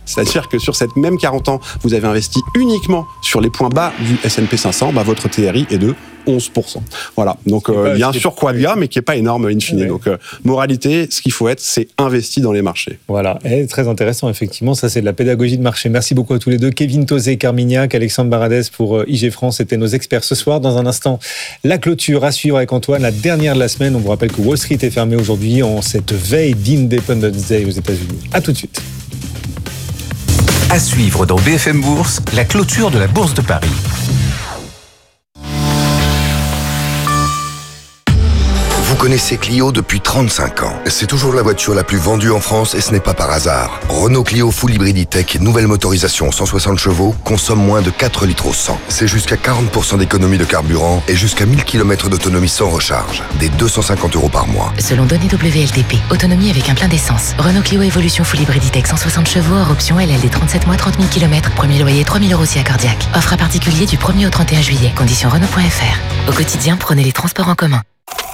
C'est-à-dire que sur cette même 40 ans, vous avez investi uniquement sur les points bas du S&P 500, votre TRI est de 11%. Voilà. Donc, il y a un surcroît de gars, mais qui est pas énorme in fine. Ouais. Donc, moralité, ce qu'il faut être, c'est investi dans les marchés. Voilà. Et très intéressant, effectivement. Ça, c'est de la pédagogie de marché. Merci beaucoup à tous les deux. Kevin Tauzé, Carmignac, Alexandre Baradez pour IG France. C'était nos experts ce soir. Dans un instant, la clôture à suivre avec Antoine, la dernière de la semaine. On vous rappelle que Wall Street est fermé aujourd'hui en cette veille d'Independence Day aux États-Unis. À tout de suite. À suivre dans BFM Bourse, la clôture de la Bourse de Paris. Vous connaissez Clio depuis 35 ans. C'est toujours la voiture la plus vendue en France et ce n'est pas par hasard. Renault Clio Full Hybrid E-Tech, nouvelle motorisation 160 chevaux, consomme moins de 4 litres au 100. C'est jusqu'à 40% d'économie de carburant et jusqu'à 1000 km d'autonomie sans recharge. Des 250 € par mois. Selon données WLTP, autonomie avec un plein d'essence. Renault Clio Evolution Full Hybrid E-Tech 160 chevaux, hors option LLD 37 mois, 30 000 km. Premier loyer 3 000 € si accordiaque. Offre à particulier du 1er au 31 juillet. Conditions Renault.fr. Au quotidien, prenez les transports en commun.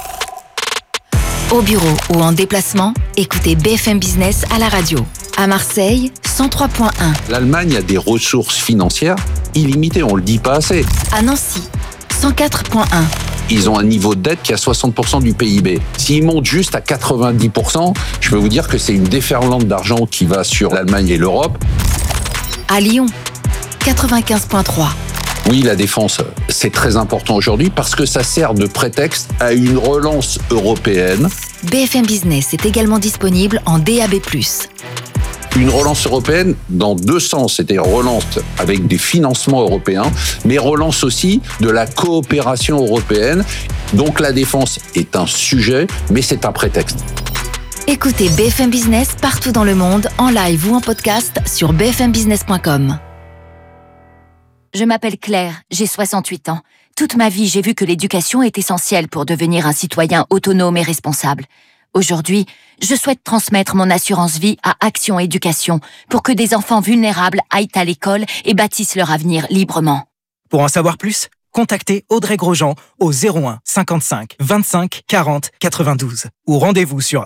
Au bureau ou en déplacement, écoutez BFM Business à la radio. À Marseille, 103.1. L'Allemagne a des ressources financières illimitées, on le dit pas assez. À Nancy, 104.1. Ils ont un niveau de dette qui est à 60% du PIB. S'ils montent juste à 90%, je peux vous dire que c'est une déferlante d'argent qui va sur l'Allemagne et l'Europe. À Lyon, 95.3. Oui, la défense, c'est très important aujourd'hui parce que ça sert de prétexte à une relance européenne. BFM Business est également disponible en DAB+. Une relance européenne dans deux sens, c'est-à-dire relance avec des financements européens, mais relance aussi de la coopération européenne. Donc la défense est un sujet, mais c'est un prétexte. Écoutez BFM Business partout dans le monde, en live ou en podcast sur bfmbusiness.com. Je m'appelle Claire, j'ai 68 ans. Toute ma vie, j'ai vu que l'éducation est essentielle pour devenir un citoyen autonome et responsable. Aujourd'hui, je souhaite transmettre mon assurance vie à Action Éducation pour que des enfants vulnérables aillent à l'école et bâtissent leur avenir librement. Pour en savoir plus, contactez Audrey Grosjean au 01 55 25 40 92 ou rendez-vous sur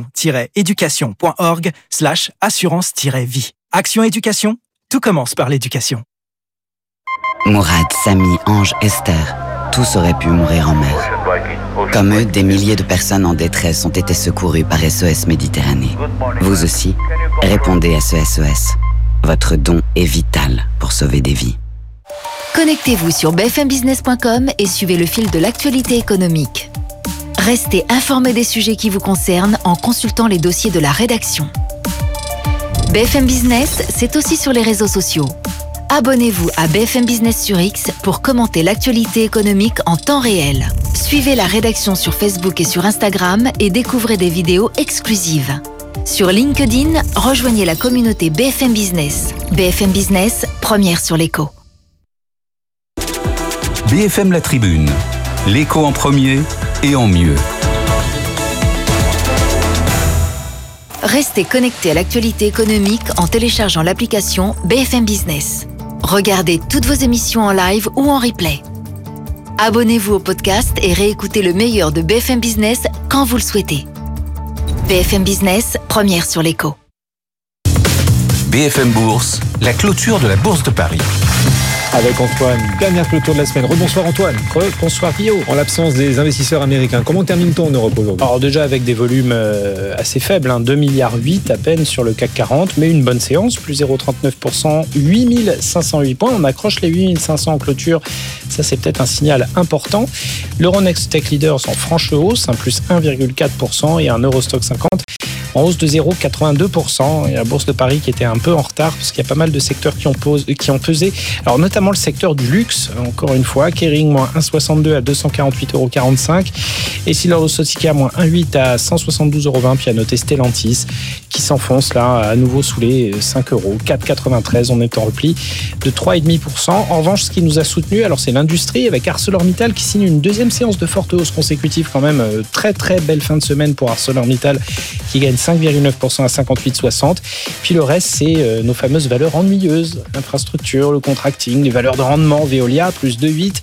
action-éducation.org/assurance-vie. Action Éducation, tout commence par l'éducation. Mourad, Samy, Ange, Esther, tous auraient pu mourir en mer. Comme eux, des milliers de personnes en détresse ont été secourues par SOS Méditerranée. Vous aussi, répondez à ce SOS. Votre don est vital pour sauver des vies. Connectez-vous sur bfmbusiness.com et suivez le fil de l'actualité économique. Restez informés des sujets qui vous concernent en consultant les dossiers de la rédaction. BFM Business, c'est aussi sur les réseaux sociaux. Abonnez-vous à BFM Business sur X pour commenter l'actualité économique en temps réel. Suivez la rédaction sur Facebook et sur Instagram et découvrez des vidéos exclusives. Sur LinkedIn, rejoignez la communauté BFM Business. BFM Business, première sur l'écho. BFM La Tribune, l'écho en premier et en mieux. Restez connectés à l'actualité économique en téléchargeant l'application BFM Business. Regardez toutes vos émissions en live ou en replay. Abonnez-vous au podcast et réécoutez le meilleur de BFM Business quand vous le souhaitez. BFM Business, première sur l'écho. BFM Bourse, la clôture de la Bourse de Paris. Avec Antoine, dernière clôture de la semaine. Rebonsoir Antoine. Bonsoir Guillaume. En l'absence des investisseurs américains, comment termine-t-on en Europe aujourd'hui ? Alors déjà avec des volumes assez faibles, 2,8 milliards à peine sur le CAC 40, mais une bonne séance, plus 0,39%, 8508 points. On accroche les 8500 en clôture, ça c'est peut-être un signal important. L'Euronext Tech Leaders en franche hausse, plus 1,4% et un Eurostock 50 en hausse de 0,82%. Et la Bourse de Paris qui était un peu en retard parce qu'il y a pas mal de secteurs qui ont pesé. Alors notamment le secteur du luxe, encore une fois, Kering moins 1,62 à 248,45 €. Et Silor Luxottica moins 1,8 à 172,20 €. Puis à noter Stellantis qui s'enfonce là à nouveau sous les 5 €, 4,93. On est en repli de 3,5%. En revanche, ce qui nous a soutenu, alors c'est l'industrie avec ArcelorMittal qui signe une deuxième séance de forte hausse consécutive quand même. Très très belle fin de semaine pour ArcelorMittal qui gagne 5,9% à 58,60. Puis le reste, c'est nos fameuses valeurs ennuyeuses. L'infrastructure, le contracting, les valeurs de rendement, Veolia, plus 2,8.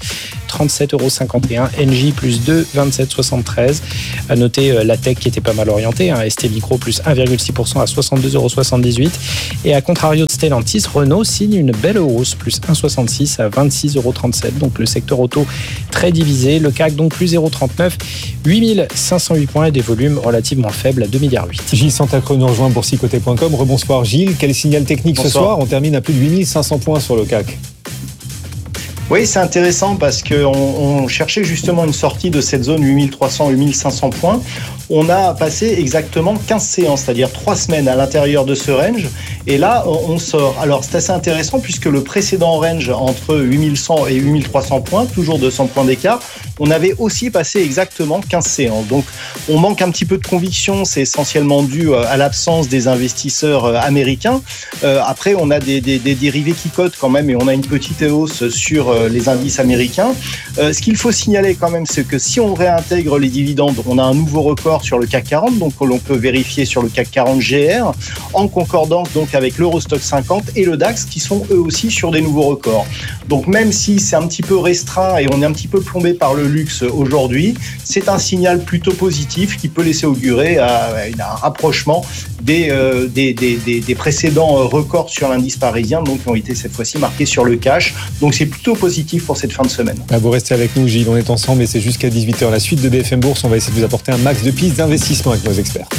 37,51 €. Engie plus 2, 27,73 €. À noter la tech qui était pas mal orientée, ST Micro plus 1,6% à 62,78 €. Et à contrario de Stellantis, Renault signe une belle hausse, plus 1,66 à 26,37 €. Donc le secteur auto très divisé. Le CAC donc plus 0,39, 8508 points et des volumes relativement faibles à 2,8 milliards. Gilles Santacreux nous rejoint pour Boursicoté.com. Rebonsoir Gilles, quel signal technique ce soir? On termine à plus de 8500 points sur le CAC. Oui, c'est intéressant parce qu'on cherchait justement une sortie de cette zone 8300-8500 points. On a passé exactement 15 séances, c'est-à-dire 3 semaines à l'intérieur de ce range. Et là, on sort. Alors, c'est assez intéressant puisque le précédent range entre 8100 et 8300 points, toujours 200 points d'écart, on avait aussi passé exactement 15 séances. Donc, on manque un petit peu de conviction. C'est essentiellement dû à l'absence des investisseurs américains. Après, on a des dérivés qui cotent quand même et on a une petite hausse sur les indices américains. Ce qu'il faut signaler quand même, c'est que si on réintègre les dividendes, on a un nouveau record sur le CAC 40, donc que l'on peut vérifier sur le CAC 40 GR, en concordance donc avec l'Eurostoxx 50 et le DAX, qui sont eux aussi sur des nouveaux records. Donc même si c'est un petit peu restreint et on est un petit peu plombé par le luxe aujourd'hui, c'est un signal plutôt positif qui peut laisser augurer un rapprochement des précédents records sur l'indice parisien, donc qui ont été cette fois-ci marqués sur le cash. Donc c'est plutôt positif pour cette fin de semaine. Vous restez avec nous Gilles, on est ensemble et c'est jusqu'à 18h. La suite de BFM Bourse, on va essayer de vous apporter un max de pistes d'investissement avec nos experts.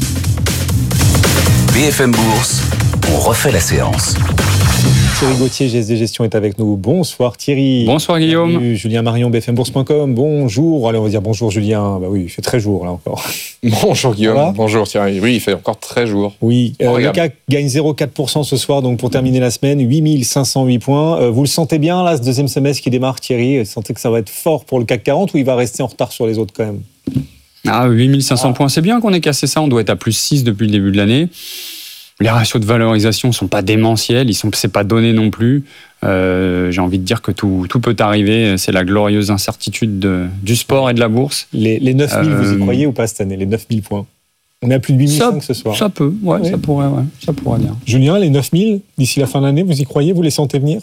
BFM Bourse, on refait la séance. Thierry Gauthier, GSD Gestion, est avec nous. Bonsoir Thierry. Bonsoir Guillaume. Bienvenue. Julien Marion, BFMBourse.com. Bonjour. Allez, on va dire bonjour Julien. Bah oui, il fait très jour là encore. Bonjour Guillaume. Bonjour Thierry. Oui, il fait encore très jour. Oui, le CAC gagne 0,4% ce soir, donc pour terminer la semaine, 8508 points. Vous le sentez bien là, ce deuxième semestre qui démarre, Thierry? Vous sentez que ça va être fort pour le CAC 40 ou il va rester en retard sur les autres quand même? 8500 points, c'est bien qu'on ait cassé ça. On doit être à plus 6 depuis le début de l'année. Les ratios de valorisation ne sont pas démentiels, c'est pas donné non plus. J'ai envie de dire que tout peut arriver. C'est la glorieuse incertitude du sport et de la bourse. Les 9000, vous y croyez ou pas cette année, les 9000 points? On est à plus de 8500 ce soir. Ça peut, ouais. Ça pourrait bien. Julien, les 9000, d'ici la fin de l'année, vous y croyez? Vous les sentez venir?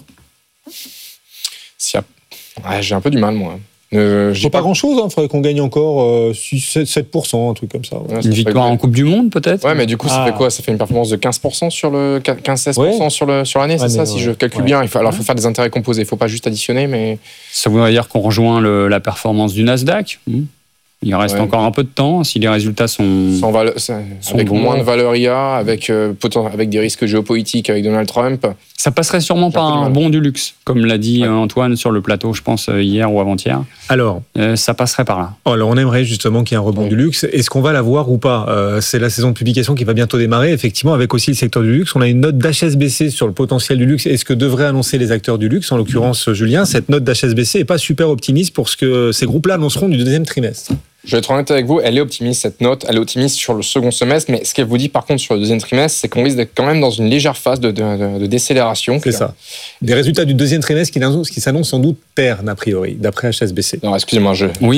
J'ai un peu du mal, moi. J'ai pas grand-chose, il faudrait qu'on gagne encore 6-7%, un truc comme ça. Ouais. Une victoire en Coupe du Monde, peut-être? Ouais, mais du coup, ça fait quoi? Ça fait une performance de 15% sur le 15-16% sur l'année, c'est ça? Si je calcule bien, il faut faire des intérêts composés. Il ne faut pas juste additionner, mais... Ça voudrait dire qu'on rejoint la performance du Nasdaq. Il reste encore un peu de temps si les résultats sont avec bons. moins de valeur IA, avec des risques géopolitiques avec Donald Trump. Ça passerait sûrement par un rebond du luxe, comme l'a dit Antoine sur le plateau, je pense, hier ou avant-hier. Alors, ça passerait par là. Alors, on aimerait justement qu'il y ait un rebond du luxe. Est-ce qu'on va l'avoir ou pas? C'est la saison de publication qui va bientôt démarrer, effectivement, avec aussi le secteur du luxe. On a une note d'HSBC sur le potentiel du luxe. Est-ce que devraient annoncer les acteurs du luxe? En l'occurrence, Julien, cette note d'HSBC n'est pas super optimiste pour ce que ces groupes-là annonceront du deuxième trimestre. Je vais être honnête avec vous, elle est optimiste cette note, elle est optimiste sur le second semestre, mais ce qu'elle vous dit par contre sur le deuxième trimestre, c'est qu'on risque d'être quand même dans une légère phase de décélération. C'est ça. Des résultats du deuxième trimestre qui s'annoncent sans doute ternes a priori, d'après HSBC. Non, excusez-moi,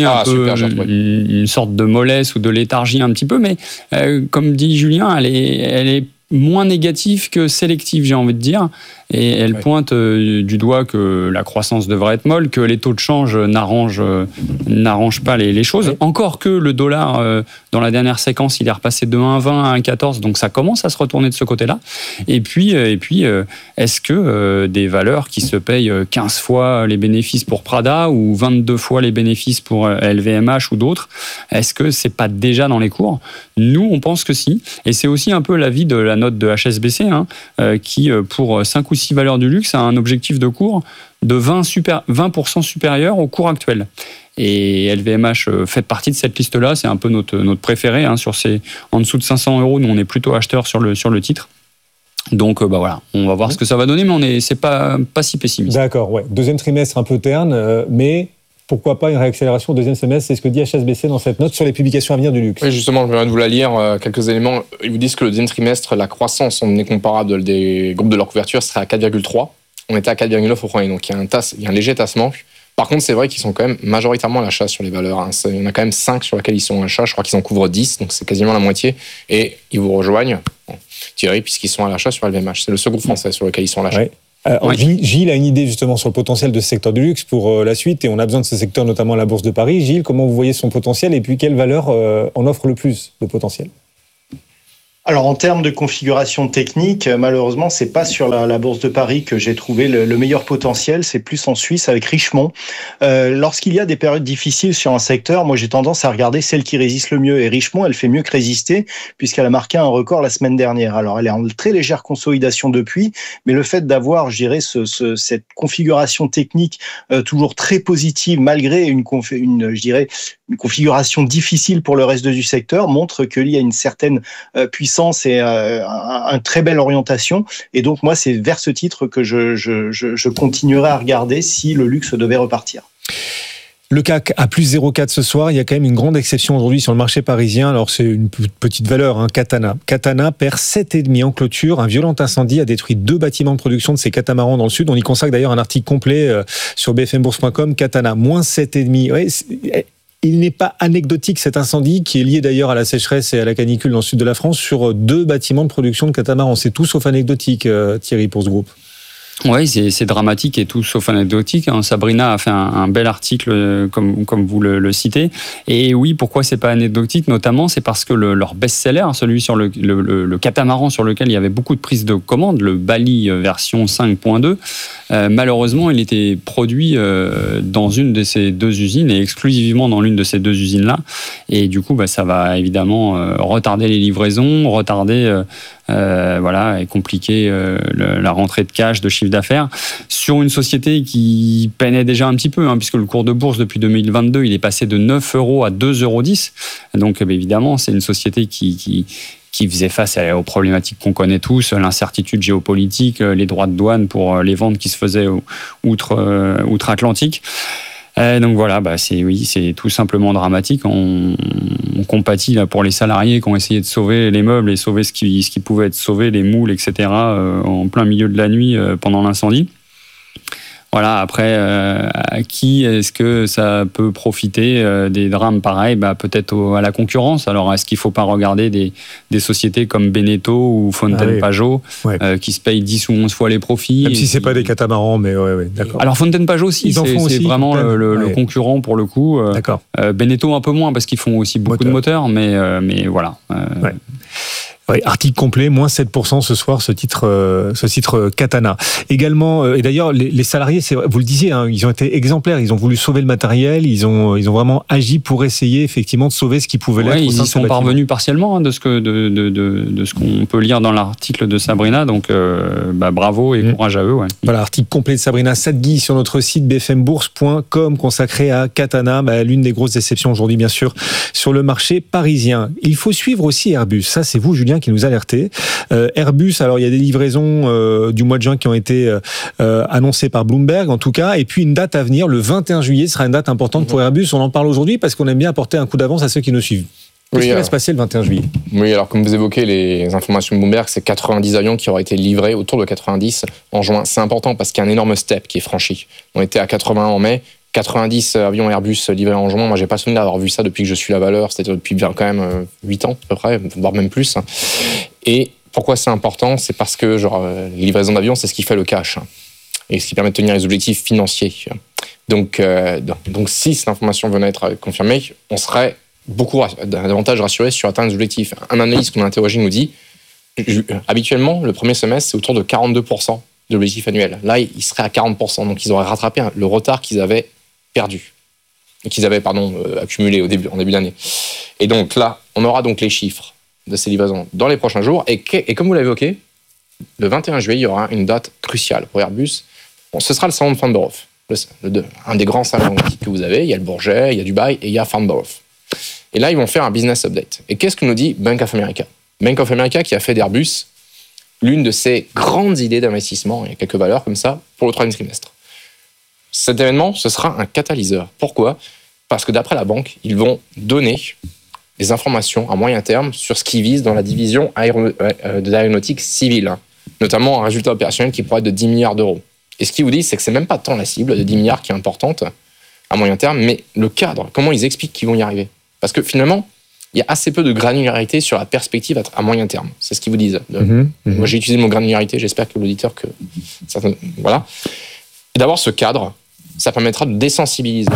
une sorte de mollesse ou de léthargie un petit peu, mais comme dit Julien, elle est moins négative que sélective, j'ai envie de dire. Et elle pointe du doigt que la croissance devrait être molle, que les taux de change n'arrangent pas les choses. Oui. Encore que le dollar, dans la dernière séquence, il est repassé de 1,20 à 1,14, donc ça commence à se retourner de ce côté-là. Et puis est-ce que des valeurs qui se payent 15 fois les bénéfices pour Prada ou 22 fois les bénéfices pour LVMH ou d'autres, est-ce que c'est pas déjà dans les cours? Nous, on pense que si. Et c'est aussi un peu l'avis de la note de HSBC, qui, pour 5 ou 6 valeurs du luxe, a un objectif de cours de 20% supérieur au cours actuel. Et LVMH fait partie de cette liste-là, c'est un peu notre préféré, sur ces en dessous de 500 €, nous on est plutôt acheteurs sur le titre. Donc voilà, on va voir ce que ça va donner, mais c'est pas si pessimiste. D'accord, ouais. Deuxième trimestre un peu terne, mais pourquoi pas une réaccélération au deuxième semestre? C'est ce que dit HSBC dans cette note sur les publications à venir du luxe. Oui, justement, je viens de vous la lire, quelques éléments. Ils vous disent que le deuxième trimestre, la croissance en données comparables des groupes de leur couverture serait à 4,3. On était à 4,9 au premier, donc il y a un léger tassement. Par contre, c'est vrai qu'ils sont quand même majoritairement à l'achat sur les valeurs. Il y en a quand même 5 sur lesquelles ils sont à l'achat. Je crois qu'ils en couvrent 10, donc c'est quasiment la moitié. Et ils vous rejoignent, Thierry, puisqu'ils sont à l'achat sur LVMH. C'est le seul groupe français sur lequel ils sont à l'achat. Ouais. Gilles a une idée justement sur le potentiel de ce secteur du luxe pour la suite, et on a besoin de ce secteur, notamment la Bourse de Paris. Gilles, comment vous voyez son potentiel, et puis quelle valeur en offre le plus de potentiel ? Alors en termes de configuration technique, malheureusement, c'est pas sur la Bourse de Paris que j'ai trouvé le meilleur potentiel, c'est plus en Suisse avec Richemont. Lorsqu'il y a des périodes difficiles sur un secteur, moi j'ai tendance à regarder celle qui résiste le mieux, et Richemont, elle fait mieux que résister puisqu'elle a marqué un record la semaine dernière. Alors elle est en très légère consolidation depuis, mais le fait d'avoir, je dirais, cette configuration technique toujours très positive malgré une configuration difficile pour le reste du secteur montre qu'il y a une certaine puissance et une très belle orientation. Et donc, moi, c'est vers ce titre que je continuerai à regarder si le luxe devait repartir. Le CAC à plus 0,4 ce soir. Il y a quand même une grande exception aujourd'hui sur le marché parisien. Alors, c'est une petite valeur, Katana. Katana perd 7,5 en clôture. Un violent incendie a détruit 2 bâtiments de production de ces catamarans dans le sud. On y consacre d'ailleurs un article complet sur bfmbourse.com. Katana, moins 7,5. Ouais, il n'est pas anecdotique cet incendie qui est lié d'ailleurs à la sécheresse et à la canicule dans le sud de la France sur 2 bâtiments de production de catamarans. C'est tout sauf anecdotique, Thierry, pour ce groupe. Oui, c'est dramatique et tout sauf anecdotique. Sabrina a fait un bel article comme vous le citez. Et oui, pourquoi c'est pas anecdotique notamment, c'est parce que leur best-seller, celui sur le catamaran sur lequel il y avait beaucoup de prises de commandes, le Bali version 5.2, malheureusement, il était produit dans une de ces 2 usines et exclusivement dans l'une de ces 2 usines-là. Et du coup, ça va évidemment retarder les livraisons, et compliquer la rentrée de cash, de chiffre d'affaires sur une société qui peinait déjà un petit peu, puisque le cours de bourse depuis 2022, il est passé de 9 € à 2,10 €. Donc évidemment, c'est une société qui faisait face aux problématiques qu'on connaît tous, l'incertitude géopolitique, les droits de douane pour les ventes qui se faisaient outre-Atlantique. Donc voilà, c'est tout simplement dramatique. On compatit là pour les salariés qui ont essayé de sauver les meubles et sauver ce qui pouvait être sauvé, les moules, etc. En plein milieu de la nuit pendant l'incendie. Voilà, après, à qui est-ce que ça peut profiter des drames pareils ? Peut-être à la concurrence. Alors, est-ce qu'il ne faut pas regarder des sociétés comme Beneteau ou Fontaine Pajot qui se payent 10 ou 11 fois les profits ? Même si ce n'est pas des catamarans, mais d'accord. Alors, Fontaine Pajot aussi, c'est vraiment le concurrent pour le coup. D'accord. Beneteau un peu moins parce qu'ils font aussi beaucoup de moteurs, mais voilà. Ouais, article complet, moins 7% ce soir, ce titre Katana. Également, et d'ailleurs, les salariés, vous le disiez, ils ont été exemplaires, ils ont voulu sauver le matériel, ils ont vraiment agi pour essayer effectivement de sauver ce qui pouvait l'être. Ils y sont parvenus partiellement de ce qu'on peut lire dans l'article de Sabrina, donc bravo et courage à eux. Ouais. Voilà, article complet de Sabrina Sadghi sur notre site bfmbourse.com consacré à Katana, l'une des grosses déceptions aujourd'hui bien sûr sur le marché parisien. Il faut suivre aussi Airbus, ça c'est vous Julien qui nous alertait. Airbus, alors il y a des livraisons du mois de juin qui ont été annoncées par Bloomberg en tout cas, et puis une date à venir, le 21 juillet sera une date importante pour Airbus. On en parle aujourd'hui parce qu'on aime bien apporter un coup d'avance à ceux qui nous suivent. Qu'est-ce qui va se passer le 21 juillet ? Oui, alors comme vous évoquez les informations de Bloomberg, c'est 90 avions qui auraient été livrés, autour de 90 en juin. C'est important parce qu'il y a un énorme step qui est franchi. On était à 80 en mai, 90 avions Airbus livrés en juin. Moi, j'ai pas souvenir d'avoir vu ça depuis que je suis la valeur, c'est-à-dire depuis quand même 8 ans à peu près, voire même plus. Et pourquoi c'est important ? C'est parce que les livraisons d'avions, c'est ce qui fait le cash et ce qui permet de tenir les objectifs financiers. Donc si cette information venait à être confirmée, on serait davantage rassuré sur atteindre les objectifs. Un analyste qu'on a interrogé nous dit habituellement, le premier semestre, c'est autour de 42% de l'objectif annuel. Là, ils seraient à 40%, donc ils auraient rattrapé le retard qu'ils avaient perdu, qu'ils avaient accumulé en début d'année. Et donc là, on aura donc les chiffres de ces livraisons dans les prochains jours. Et comme vous l'avez évoqué, le 21 juillet, il y aura une date cruciale pour Airbus. Ce sera le salon de Farnborough, un des grands salons que vous avez. Il y a le Bourget, il y a Dubaï et il y a Farnborough. Et là, ils vont faire un business update. Et qu'est-ce que nous dit Bank of America ? Bank of America qui a fait d'Airbus l'une de ses grandes idées d'investissement, il y a quelques valeurs comme ça, pour le troisième trimestre. Cet événement, ce sera un catalyseur. Pourquoi ? Parce que d'après la banque, ils vont donner des informations à moyen terme sur ce qu'ils visent dans la division de l'aéronautique civile, notamment un résultat opérationnel qui pourrait être de 10 milliards d'euros. Et ce qu'ils vous disent, c'est que c'est même pas tant la cible de 10 milliards qui est importante à moyen terme, mais le cadre, comment ils expliquent qu'ils vont y arriver. Parce que finalement, il y a assez peu de granularité sur la perspective à moyen terme. C'est ce qu'ils vous disent. Moi, j'ai utilisé le mot granularité, j'espère que l'auditeur... Voilà. Et d'avoir ce cadre, ça permettra de désensibiliser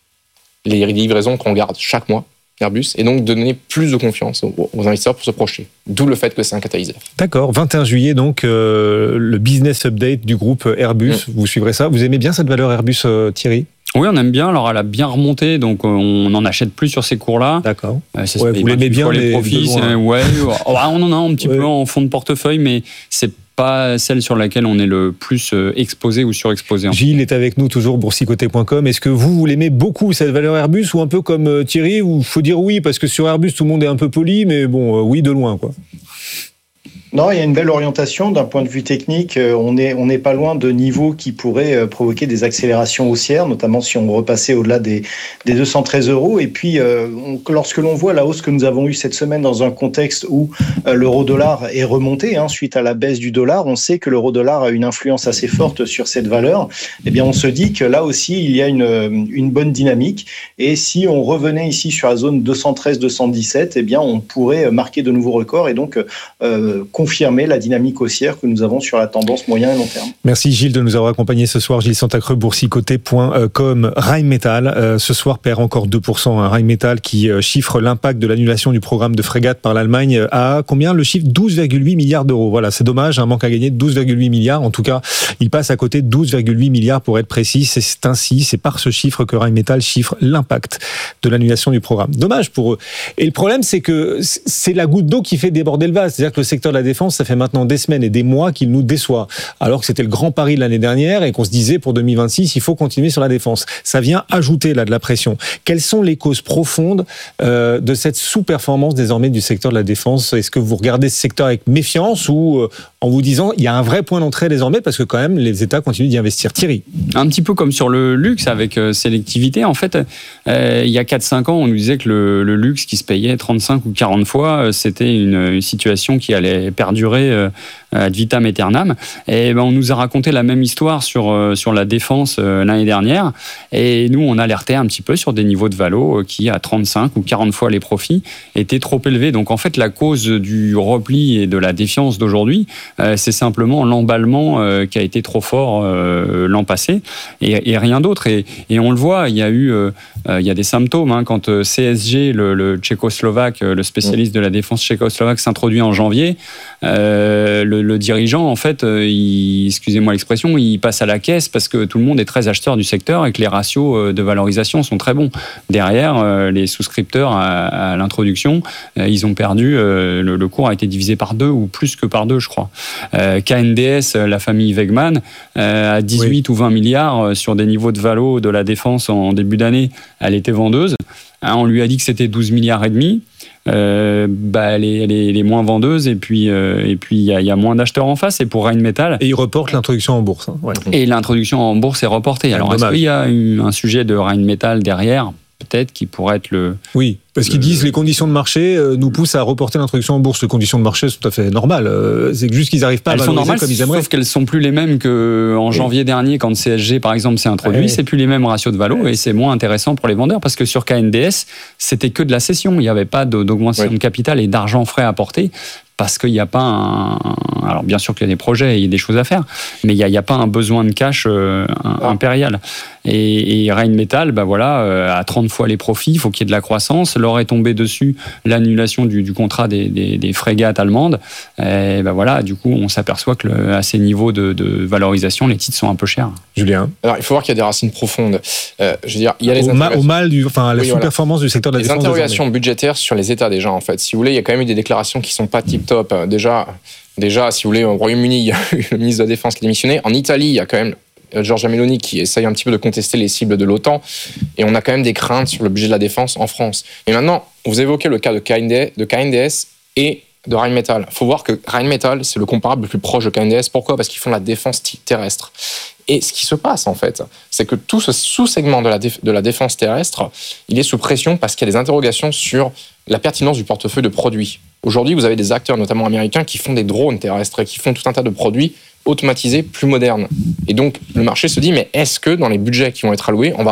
les livraisons qu'on garde chaque mois, Airbus, et donc de donner plus de confiance aux investisseurs pour se projeter. D'où le fait que c'est un catalyseur. D'accord. 21 juillet, donc, le business update du groupe Airbus. Vous suivrez ça. Vous aimez bien cette valeur Airbus, Thierry ? Oui, on aime bien. Alors, elle a bien remonté, donc on n'en achète plus sur ces cours-là. D'accord. Vous l'aimez bien, les profits. On en a un petit peu en fond de portefeuille, mais c'est pas celle sur laquelle on est le plus exposé ou surexposé. Gilles est avec nous, toujours boursicoté.com. Est-ce que vous l'aimez beaucoup, cette valeur Airbus, ou un peu comme Thierry, où il faut dire oui, parce que sur Airbus, tout le monde est un peu poli, mais bon, oui, de loin, quoi. Non, il y a une belle orientation d'un point de vue technique. On n'est pas loin de niveaux qui pourraient provoquer des accélérations haussières, notamment si on repassait au-delà des 213 €. Et puis, lorsque l'on voit la hausse que nous avons eue cette semaine dans un contexte où l'euro-dollar est remonté suite à la baisse du dollar, on sait que l'euro-dollar a une influence assez forte sur cette valeur. Eh bien, on se dit que là aussi, il y a une bonne dynamique. Et si on revenait ici sur la zone 213-217, eh bien, on pourrait marquer de nouveaux records et donc confirmer la dynamique haussière que nous avons sur la tendance moyen et long terme. Merci Gilles de nous avoir accompagnés ce soir. Gilles Santacreux, boursicoté.com. Rheinmetall, ce soir perd encore 2%. Rheinmetall qui chiffre l'impact de l'annulation du programme de frégate par l'Allemagne à combien ? Le chiffre 12,8 milliards d'euros. Voilà, c'est dommage, un manque à gagner de 12,8 milliards. En tout cas, il passe à côté de 12,8 milliards pour être précis. C'est par ce chiffre que Rheinmetall chiffre l'impact de l'annulation du programme. Dommage pour eux. Et le problème, c'est que c'est la goutte d'eau qui fait déborder le vase. C'est-à-dire que le secteur de la défense, ça fait maintenant des semaines et des mois qu'il nous déçoit. Alors que c'était le grand pari de l'année dernière et qu'on se disait pour 2026, il faut continuer sur la défense. Ça vient ajouter là de la pression. Quelles sont les causes profondes de cette sous-performance désormais du secteur de la défense ? Est-ce que vous regardez ce secteur avec méfiance ou en vous disant il y a un vrai point d'entrée désormais parce que quand même les États continuent d'y investir ? Thierry ? Un petit peu comme sur le luxe avec sélectivité. En fait, il y a 4-5 ans, on nous disait que le luxe qui se payait 35 ou 40 fois, c'était une situation qui allait perdurer ad vitam aeternam. Et on nous a raconté la même histoire sur la défense l'année dernière. Et nous, on alertait un petit peu sur des niveaux de valo qui, à 35 ou 40 fois les profits, étaient trop élevés. Donc en fait, la cause du repli et de la défiance d'aujourd'hui, c'est simplement l'emballement qui a été trop fort l'an passé et rien d'autre. Et on le voit, il y a des symptômes. Quand CSG, le tchécoslovaque, le spécialiste de la défense tchécoslovaque, s'introduit en janvier, le dirigeant, en fait, excusez-moi l'expression, il passe à la caisse parce que tout le monde est très acheteur du secteur et que les ratios de valorisation sont très bons. Derrière, les souscripteurs à l'introduction, ils ont perdu, le cours a été divisé par 2 ou plus que par 2, je crois. KNDS, la famille Wegmann, à 18 ou 20 milliards sur des niveaux de valo de la défense en début d'année, elle était vendeuse. On lui a dit que c'était 12 milliards et demi. Elle est moins vendeuse et puis il y a moins d'acheteurs en face. Et pour Rheinmetall, et il reporte l'introduction en bourse. Ouais. Et l'introduction en bourse est reportée. Alors est-ce qu'il y a un sujet de Rheinmetall derrière, peut-être, qui pourrait être le... Oui, parce qu'ils disent les conditions de marché nous poussent à reporter l'introduction en bourse. Les conditions de marché sont tout à fait normales. C'est juste qu'ils n'arrivent pas à valoriser comme ils aimeraient. Sauf qu'elles sont plus les mêmes qu'en janvier dernier, quand CSG, par exemple, s'est introduit. C'est plus les mêmes ratios de valo et c'est moins intéressant pour les vendeurs parce que sur KNDS, c'était que de la cession. Il n'y avait pas d'augmentation de capital et d'argent frais apporté. Parce qu'il n'y a pas alors bien sûr qu'il y a des projets, il y a des choses à faire, mais il n'y a pas un besoin de cash impérial. Et Rheinmetall, à 30 fois les profits, il faut qu'il y ait de la croissance. Leur est tombé dessus l'annulation du contrat des frégates allemandes. Et du coup, on s'aperçoit que à ces niveaux de valorisation, les titres sont un peu chers. Julien ? Alors, il faut voir qu'il y a des racines profondes. Je veux dire, il y a la sous-performance du secteur de la défense. Les interrogations budgétaires sur les États déjà, en fait. Si vous voulez, il y a quand même eu des déclarations qui sont pas tip-top. Déjà, si vous voulez, au Royaume-Uni, il y a eu le ministre de la Défense qui a démissionné. En Italie, il y a quand même Giorgia Meloni qui essaye un petit peu de contester les cibles de l'OTAN. Et on a quand même des craintes sur le budget de la défense en France. Et maintenant, vous évoquez le cas de KNDS et de Rheinmetall. Il faut voir que Rheinmetall, c'est le comparable le plus proche de KNDS. Pourquoi ? Parce qu'ils font la défense terrestre. Et ce qui se passe, en fait, c'est que tout ce sous-segment de la défense terrestre, il est sous pression parce qu'il y a des interrogations sur la pertinence du portefeuille de produits. Aujourd'hui, vous avez des acteurs, notamment américains, qui font des drones terrestres et qui font tout un tas de produits automatisés plus modernes. Et donc, le marché se dit, mais est-ce que dans les budgets qui vont être alloués, on ne va pas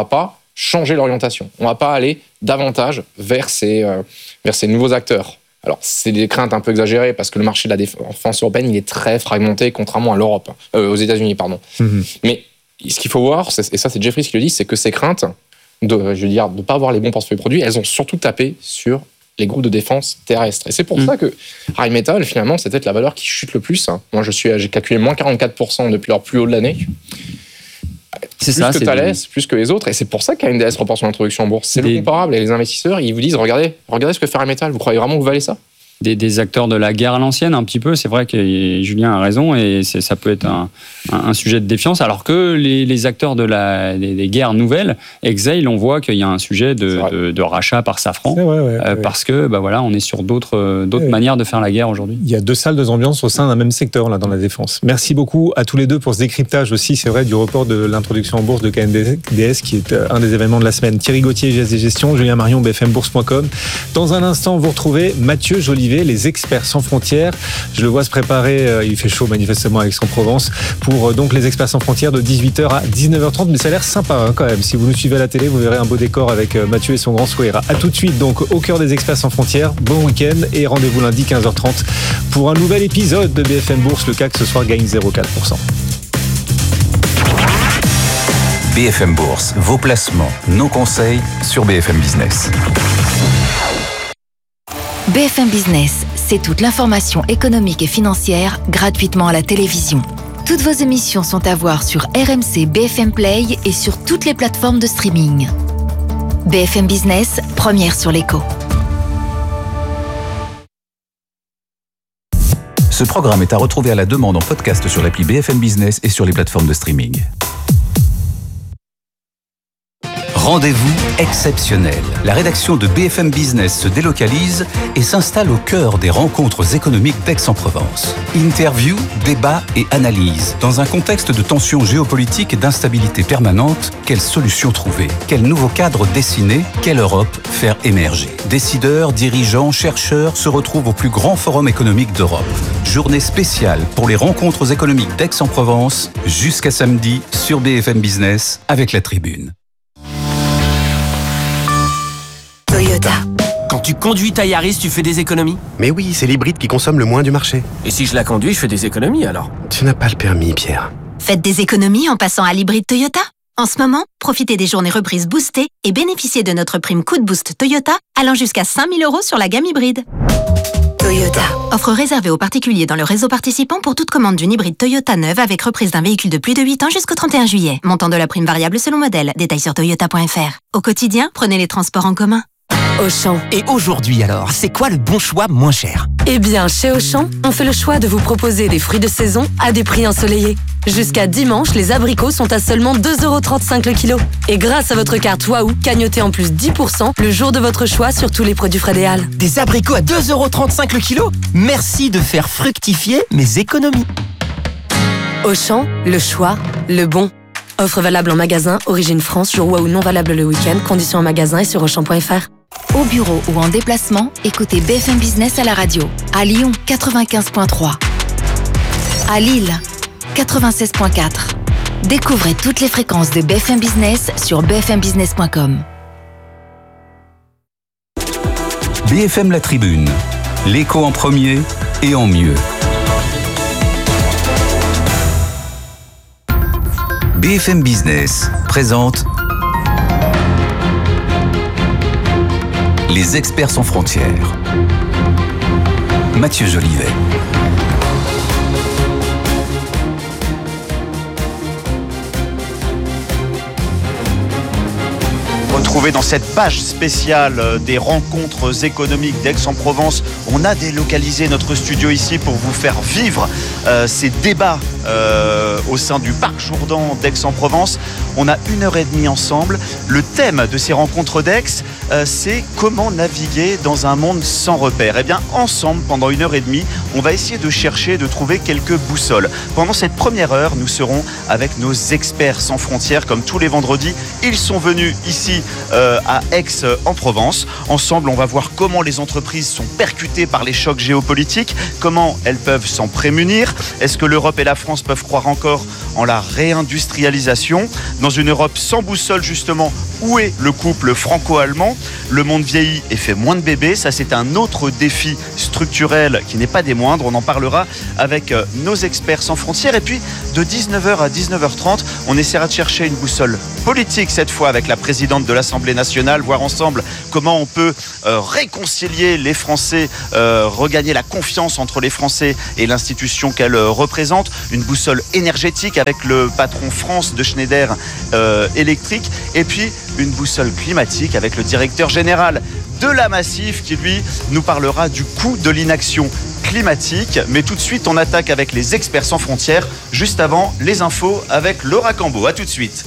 changer l'orientation. On ne va pas aller davantage vers ces nouveaux acteurs. Alors, c'est des craintes un peu exagérées parce que le marché de la défense européenne, il est très fragmenté, contrairement à l'Europe, aux États-Unis, pardon. Mais ce qu'il faut voir, et ça c'est Jefferies qui le dit, c'est que ces craintes de ne pas avoir les bons portefeuilles produits, elles ont surtout tapé sur les groupes de défense terrestre. Et c'est pour ça que Rheinmetall, finalement, c'est peut-être la valeur qui chute le plus. Moi, j'ai calculé moins 44% depuis leur plus haut de l'année. C'est plus que Thales, plus que les autres. Et c'est pour ça qu'ANDS repart son introduction en bourse. C'est le comparable. Et les investisseurs, ils vous disent, regardez ce que fait Rheinmetall. Vous croyez vraiment que vous valez ça ? Des acteurs de la guerre à l'ancienne, un petit peu. C'est vrai que Julien a raison et ça peut être un sujet de défiance. Alors que les acteurs des guerres nouvelles, Exail, on voit qu'il y a un sujet de rachat par Safran. Parce que, on est sur d'autres manières de faire la guerre aujourd'hui. Il y a deux salles, deux ambiances au sein d'un même secteur, là, dans la défense. Merci beaucoup à tous les deux pour ce décryptage aussi, c'est vrai, du report de l'introduction en bourse de KNDS, qui est un des événements de la semaine. Thierry Gauthier, GSD Gestion, Julien Marion, bfmbourse.com. Dans un instant, vous retrouvez Mathieu Jolivet, les experts sans frontières. Je le vois se préparer, il fait chaud manifestement à Aix-en-Provence, pour donc les experts sans frontières de 18h à 19h30, mais ça a l'air sympa quand même. Si vous nous suivez à la télé, vous verrez un beau décor avec Mathieu et son grand sourire. À tout de suite donc au cœur des experts sans frontières. Bon week-end et rendez-vous lundi 15h30 pour un nouvel épisode de BFM Bourse. Le CAC ce soir gagne 0,4%. BFM Bourse, vos placements, nos conseils sur BFM Business. BFM Business, c'est toute l'information économique et financière gratuitement à la télévision. Toutes vos émissions sont à voir sur RMC BFM Play et sur toutes les plateformes de streaming. BFM Business, première sur l'écho. Ce programme est à retrouver à la demande en podcast sur l'appli BFM Business et sur les plateformes de streaming. Rendez-vous exceptionnel. La rédaction de BFM Business se délocalise et s'installe au cœur des rencontres économiques d'Aix-en-Provence. Interview, débat et analyse. Dans un contexte de tensions géopolitiques et d'instabilité permanente, quelles solutions trouver ? Quel nouveau cadre dessiner ? Quelle Europe faire émerger ? Décideurs, dirigeants, chercheurs se retrouvent au plus grand forum économique d'Europe. Journée spéciale pour les rencontres économiques d'Aix-en-Provence jusqu'à samedi sur BFM Business avec la Tribune. Toyota. Quand tu conduis ta Yaris, tu fais des économies ? Mais oui, c'est l'hybride qui consomme le moins du marché. Et si je la conduis, je fais des économies alors ? Tu n'as pas le permis, Pierre. Faites des économies en passant à l'hybride Toyota. En ce moment, profitez des journées reprises boostées et bénéficiez de notre prime coup de boost Toyota allant jusqu'à 5 000 € sur la gamme hybride. Toyota. Offre réservée aux particuliers dans le réseau participant pour toute commande d'une hybride Toyota neuve avec reprise d'un véhicule de plus de 8 ans jusqu'au 31 juillet. Montant de la prime variable selon modèle. Détails sur toyota.fr. Au quotidien, prenez les transports en commun. Auchan. Et aujourd'hui alors, c'est quoi le bon choix moins cher ? Eh bien, chez Auchan, on fait le choix de vous proposer des fruits de saison à des prix ensoleillés. Jusqu'à dimanche, les abricots sont à seulement 2,35 € le kilo. Et grâce à votre carte Waouh, cagnotez en plus 10% le jour de votre choix sur tous les produits Frédéal. Des abricots à 2,35 € le kilo ? Merci de faire fructifier mes économies. Auchan, le choix, le bon. Offre valable en magasin, origine France, jour Waouh non valable le week-end, conditions en magasin et sur Auchan.fr. Au bureau ou en déplacement, écoutez BFM Business à la radio. À Lyon, 95.3. À Lille, 96.4. Découvrez toutes les fréquences de BFM Business sur bfmbusiness.com. BFM La Tribune, l'écho en premier et en mieux. BFM Business présente Les experts sans frontières. Mathieu Jolivet. Retrouvez dans cette page spéciale des rencontres économiques d'Aix-en-Provence. On a délocalisé notre studio ici pour vous faire vivre ces débats au sein du Parc Jourdan d'Aix-en-Provence. On a 1h30 ensemble. Le thème de ces rencontres d'Aix, c'est comment naviguer dans un monde sans repères. Eh bien, ensemble, pendant 1h30, on va essayer de chercher, de trouver quelques boussoles. Pendant cette première heure, nous serons avec nos experts sans frontières, comme tous les vendredis. Ils sont venus ici à Aix-en-Provence. Ensemble, on va voir comment les entreprises sont percutées par les chocs géopolitiques, comment elles peuvent s'en prémunir. Est-ce que l'Europe et la France peuvent croire encore en la réindustrialisation? Dans une Europe sans boussole, justement, où est le couple franco-allemand? Le monde vieillit et fait moins de bébés. Ça, c'est un autre défi structurel qui n'est pas des moindres. On en parlera avec nos experts sans frontières. Et puis, de 19h à 19h30, on essaiera de chercher une boussole politique, cette fois avec la présidente de l'Assemblée nationale, voir ensemble comment on peut réconcilier les Français, regagner la confiance entre les Français et l'institution qu'elle représente. Une boussole énergétique avec le patron France de Schneider Electric. Et puis, une boussole climatique avec le directeur général de la Massif qui, lui, nous parlera du coût de l'inaction climatique. Mais tout de suite, on attaque avec les experts sans frontières. Juste avant, les infos avec Laura Cambo. À tout de suite.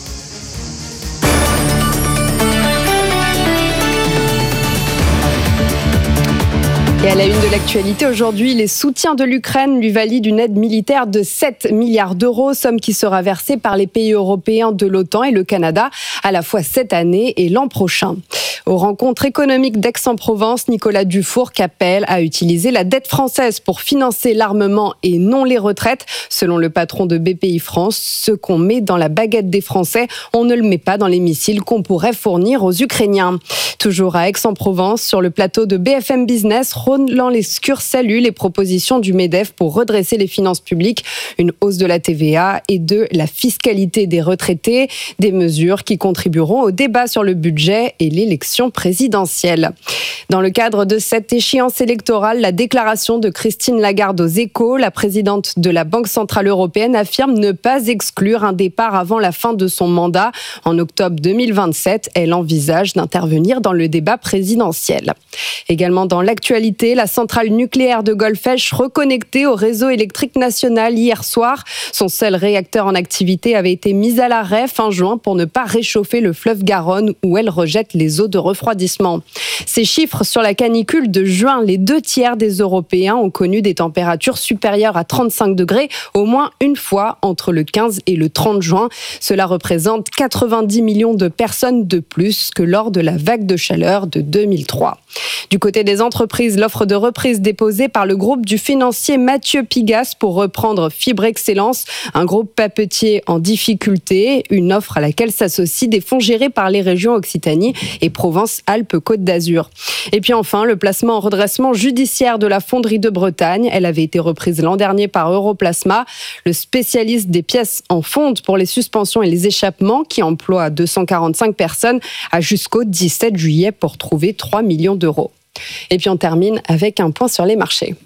Et à la une de l'actualité aujourd'hui, les soutiens de l'Ukraine lui valident une aide militaire de 7 milliards d'euros, somme qui sera versée par les pays européens de l'OTAN et le Canada à la fois cette année et l'an prochain. Aux rencontres économiques d'Aix-en-Provence, Nicolas Dufourcq appelle à utiliser la dette française pour financer l'armement et non les retraites. Selon le patron de BPI France, ce qu'on met dans la baguette des Français, on ne le met pas dans les missiles qu'on pourrait fournir aux Ukrainiens. Toujours à Aix-en-Provence, sur le plateau de BFM Business, Roland Lescure salue les propositions du MEDEF pour redresser les finances publiques, une hausse de la TVA et de la fiscalité des retraités, des mesures qui contribueront au débat sur le budget et l'élection présidentielle. Dans le cadre de cette échéance électorale, la déclaration de Christine Lagarde aux Échos, la présidente de la Banque Centrale Européenne, affirme ne pas exclure un départ avant la fin de son mandat. En octobre 2027, elle envisage d'intervenir dans le débat présidentiel. Également dans l'actualité, la centrale nucléaire de Golfech reconnectée au réseau électrique national hier soir. Son seul réacteur en activité avait été mis à l'arrêt fin juin pour ne pas réchauffer le fleuve Garonne où elle rejette les eaux de refroidissement. Ces chiffres sur la canicule de juin, les 2/3 des Européens ont connu des températures supérieures à 35 degrés au moins une fois entre le 15 et le 30 juin. Cela représente 90 millions de personnes de plus que lors de la vague de chaleur de 2003. Du côté des entreprises, l'offre de reprise déposée par le groupe du financier Mathieu Pigasse pour reprendre Fibre Excellence, un groupe papetier en difficulté, une offre à laquelle s'associent des fonds gérés par les régions Occitanie et Provence-Alpes-Côte d'Azur. Et puis enfin, le placement en redressement judiciaire de la fonderie de Bretagne. Elle avait été reprise l'an dernier par Europlasma, le spécialiste des pièces en fonte pour les suspensions et les échappements qui emploie 245 personnes a jusqu'au 17 juillet pour trouver 3 millions d'euros. Et puis on termine avec un point sur les marchés.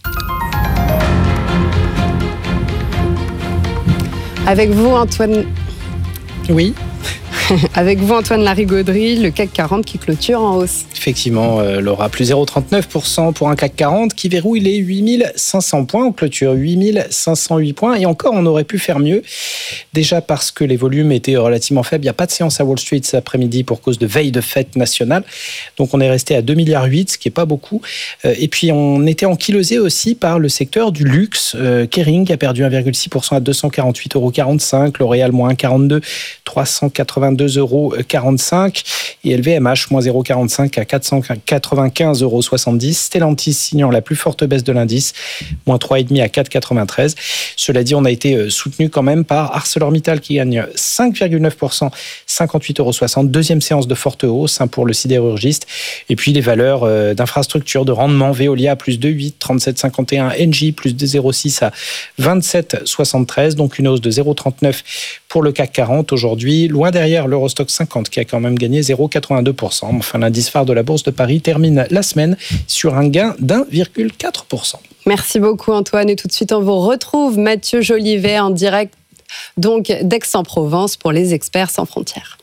Avec vous, Antoine. Oui. Avec vous, Antoine Larigauderie, le CAC 40 qui clôture en hausse. Effectivement, Laura, plus 0,39% pour un CAC 40 qui verrouille les 8500 points. On clôture 8508 points. Et encore, on aurait pu faire mieux. Déjà parce que les volumes étaient relativement faibles. Il n'y a pas de séance à Wall Street cet après-midi pour cause de veille de fête nationale. Donc, on est resté à 2,8 milliards, ce qui n'est pas beaucoup. Et puis, on était ankylosé aussi par le secteur du luxe. Kering a perdu 1,6% à 248,45 €. L'Oréal, moins 1,42, 382,45 €. Et LVMH, moins 0,45 à 495,70 €. Stellantis signant la plus forte baisse de l'indice, moins 3,5 à 4,93. Cela dit, on a été soutenu quand même par ArcelorMittal qui gagne 5,9%, 58,60 €. Deuxième séance de forte hausse pour le sidérurgiste. Et puis les valeurs d'infrastructure, de rendement, Veolia plus 2,8, 37,51. Engie plus 2,06 à 27,73. Donc une hausse de 0,39 pour le CAC 40 aujourd'hui. Loin derrière l'Eurostock 50 qui a quand même gagné 0,82%. Enfin, l'indice phare de la Bourse de Paris termine la semaine sur un gain d'1,4%. Merci beaucoup Antoine. Et tout de suite, on vous retrouve Mathieu Jolivet en direct donc d'Aix-en-Provence pour les experts sans frontières.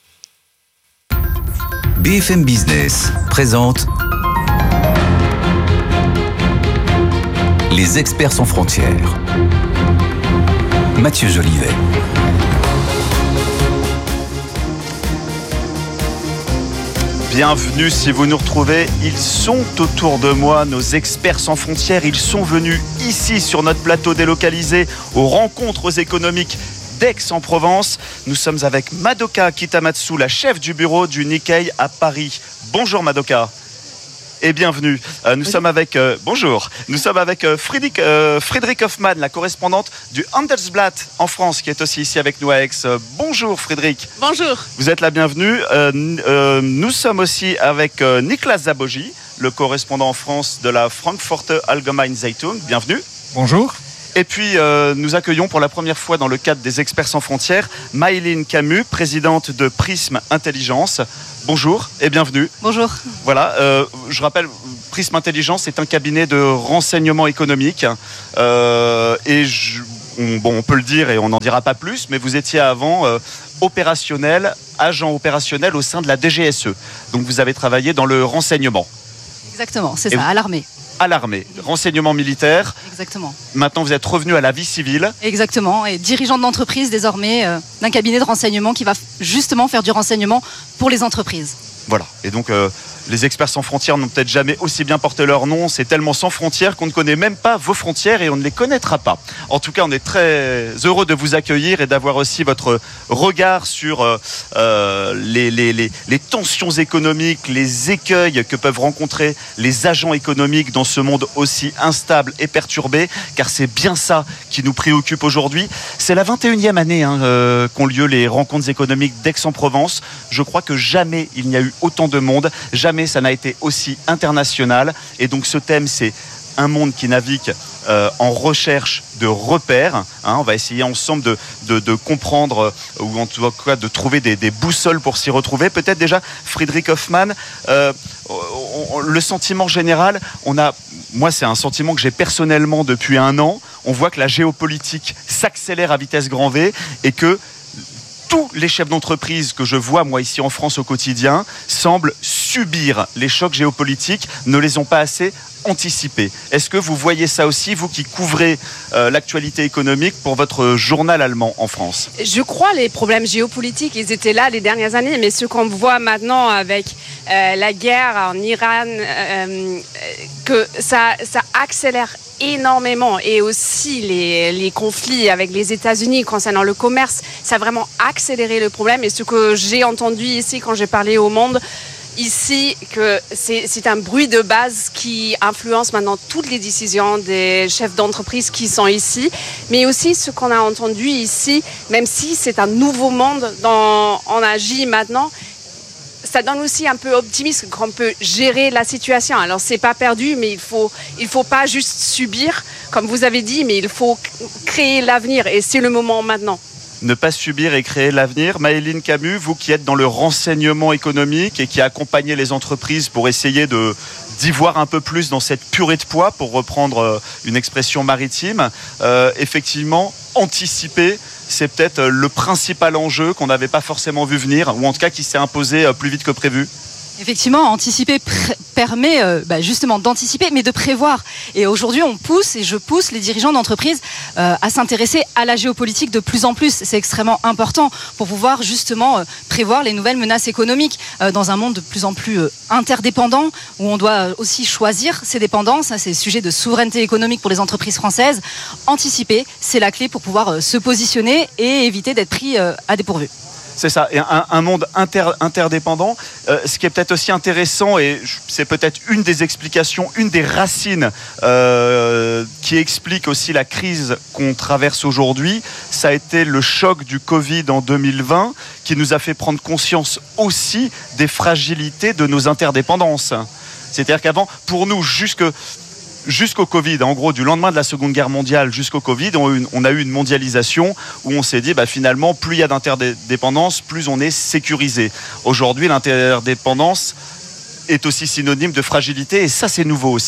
BFM Business présente les experts sans frontières. Mathieu Jolivet. Bienvenue si vous nous retrouvez. Ils sont autour de moi, nos experts sans frontières. Ils sont venus ici sur notre plateau délocalisé aux rencontres économiques d'Aix-en-Provence. Nous sommes avec Madoka Kitamatsu, la chef du bureau du Nikkei à Paris. Bonjour Madoka. Et bienvenue. Nous sommes avec Frédéric Hoffmann, la correspondante du Handelsblatt en France, qui est aussi ici avec nous à Aix. Bonjour Frédéric. Bonjour. Vous êtes la bienvenue. Nous sommes aussi avec Niklas Zabogy, le correspondant en France de la Frankfurter Allgemeine Zeitung. Bienvenue. Bonjour. Et puis, nous accueillons pour la première fois dans le cadre des Experts sans frontières, Maëlyn Camus, présidente de Prism Intelligence. Bonjour et bienvenue. Bonjour. Voilà, je rappelle, Prism Intelligence est un cabinet de renseignement économique. On peut le dire et on n'en dira pas plus, mais vous étiez avant agent opérationnel au sein de la DGSE. Donc vous avez travaillé dans le renseignement. Exactement, c'est ça, à l'armée. À l'armée, renseignement militaire. Exactement. Maintenant, vous êtes revenu à la vie civile. Exactement, et dirigeant d'entreprise désormais d'un cabinet de renseignement qui va justement faire du renseignement pour les entreprises. Voilà, et donc les Experts sans frontières n'ont peut-être jamais aussi bien porté leur nom. C'est tellement sans frontières qu'on ne connaît même pas vos frontières et on ne les connaîtra pas. En tout cas, on est très heureux de vous accueillir et d'avoir aussi votre regard sur les tensions économiques, les écueils que peuvent rencontrer les agents économiques dans ce monde aussi instable et perturbé, car c'est bien ça qui nous préoccupe aujourd'hui. C'est la 21e année qu'ont lieu les rencontres économiques d'Aix-en-Provence. Je crois que jamais il n'y a eu autant de monde, jamais ça n'a été aussi international. Et donc ce thème, c'est un monde qui navigue en recherche de repères. On va essayer ensemble de comprendre, ou en tout cas de trouver des boussoles pour s'y retrouver. Peut-être déjà, Frédéric Hoffmann, le sentiment général, moi c'est un sentiment que j'ai personnellement depuis un an. On voit que la géopolitique s'accélère à vitesse grand V et que tous les chefs d'entreprise que je vois, moi, ici en France au quotidien, semblent subir les chocs géopolitiques, ne les ont pas assez anticipés. Est-ce que vous voyez ça aussi, vous qui couvrez l'actualité économique pour votre journal allemand en France ? Je crois les problèmes géopolitiques, ils étaient là les dernières années, mais ce qu'on voit maintenant avec la guerre en Iran, que ça accélère énormément, et aussi les conflits avec les États-Unis concernant le commerce, ça a vraiment accéléré le problème. Et ce que j'ai entendu ici quand j'ai parlé au Monde ici, que c'est un bruit de base qui influence maintenant toutes les décisions des chefs d'entreprise qui sont ici, mais aussi ce qu'on a entendu ici, même si c'est un nouveau monde dont on agit maintenant, ça donne aussi un peu optimisme qu'on peut gérer la situation. Alors c'est pas perdu, mais il faut pas juste subir, comme vous avez dit, mais il faut créer l'avenir, et c'est le moment maintenant. Ne pas subir et créer l'avenir. Maëlyn Camus, vous qui êtes dans le renseignement économique et qui accompagnez les entreprises pour essayer d'y voir un peu plus dans cette purée de pois, pour reprendre une expression maritime, effectivement, anticiper, c'est peut-être le principal enjeu qu'on n'avait pas forcément vu venir, ou en tout cas qui s'est imposé plus vite que prévu. Effectivement, anticiper permet justement d'anticiper, mais de prévoir. Et aujourd'hui, je pousse les dirigeants d'entreprise à s'intéresser à la géopolitique de plus en plus. C'est extrêmement important pour pouvoir justement prévoir les nouvelles menaces économiques dans un monde de plus en plus interdépendant, où on doit aussi choisir ses dépendances. C'est le sujet de souveraineté économique pour les entreprises françaises. Anticiper, c'est la clé pour pouvoir se positionner et éviter d'être pris à dépourvu. C'est ça, et un monde interdépendant. Ce qui est peut-être aussi intéressant, et c'est peut-être une des explications, une des racines qui explique aussi la crise qu'on traverse aujourd'hui, ça a été le choc du Covid en 2020, qui nous a fait prendre conscience aussi des fragilités de nos interdépendances. C'est-à-dire qu'avant, pour nous, jusqu'au Covid, en gros, du lendemain de la Seconde Guerre mondiale jusqu'au Covid, on a eu une mondialisation où on s'est dit, finalement, plus il y a d'interdépendance, plus on est sécurisé. Aujourd'hui, l'interdépendance est aussi synonyme de fragilité, et ça, c'est nouveau aussi.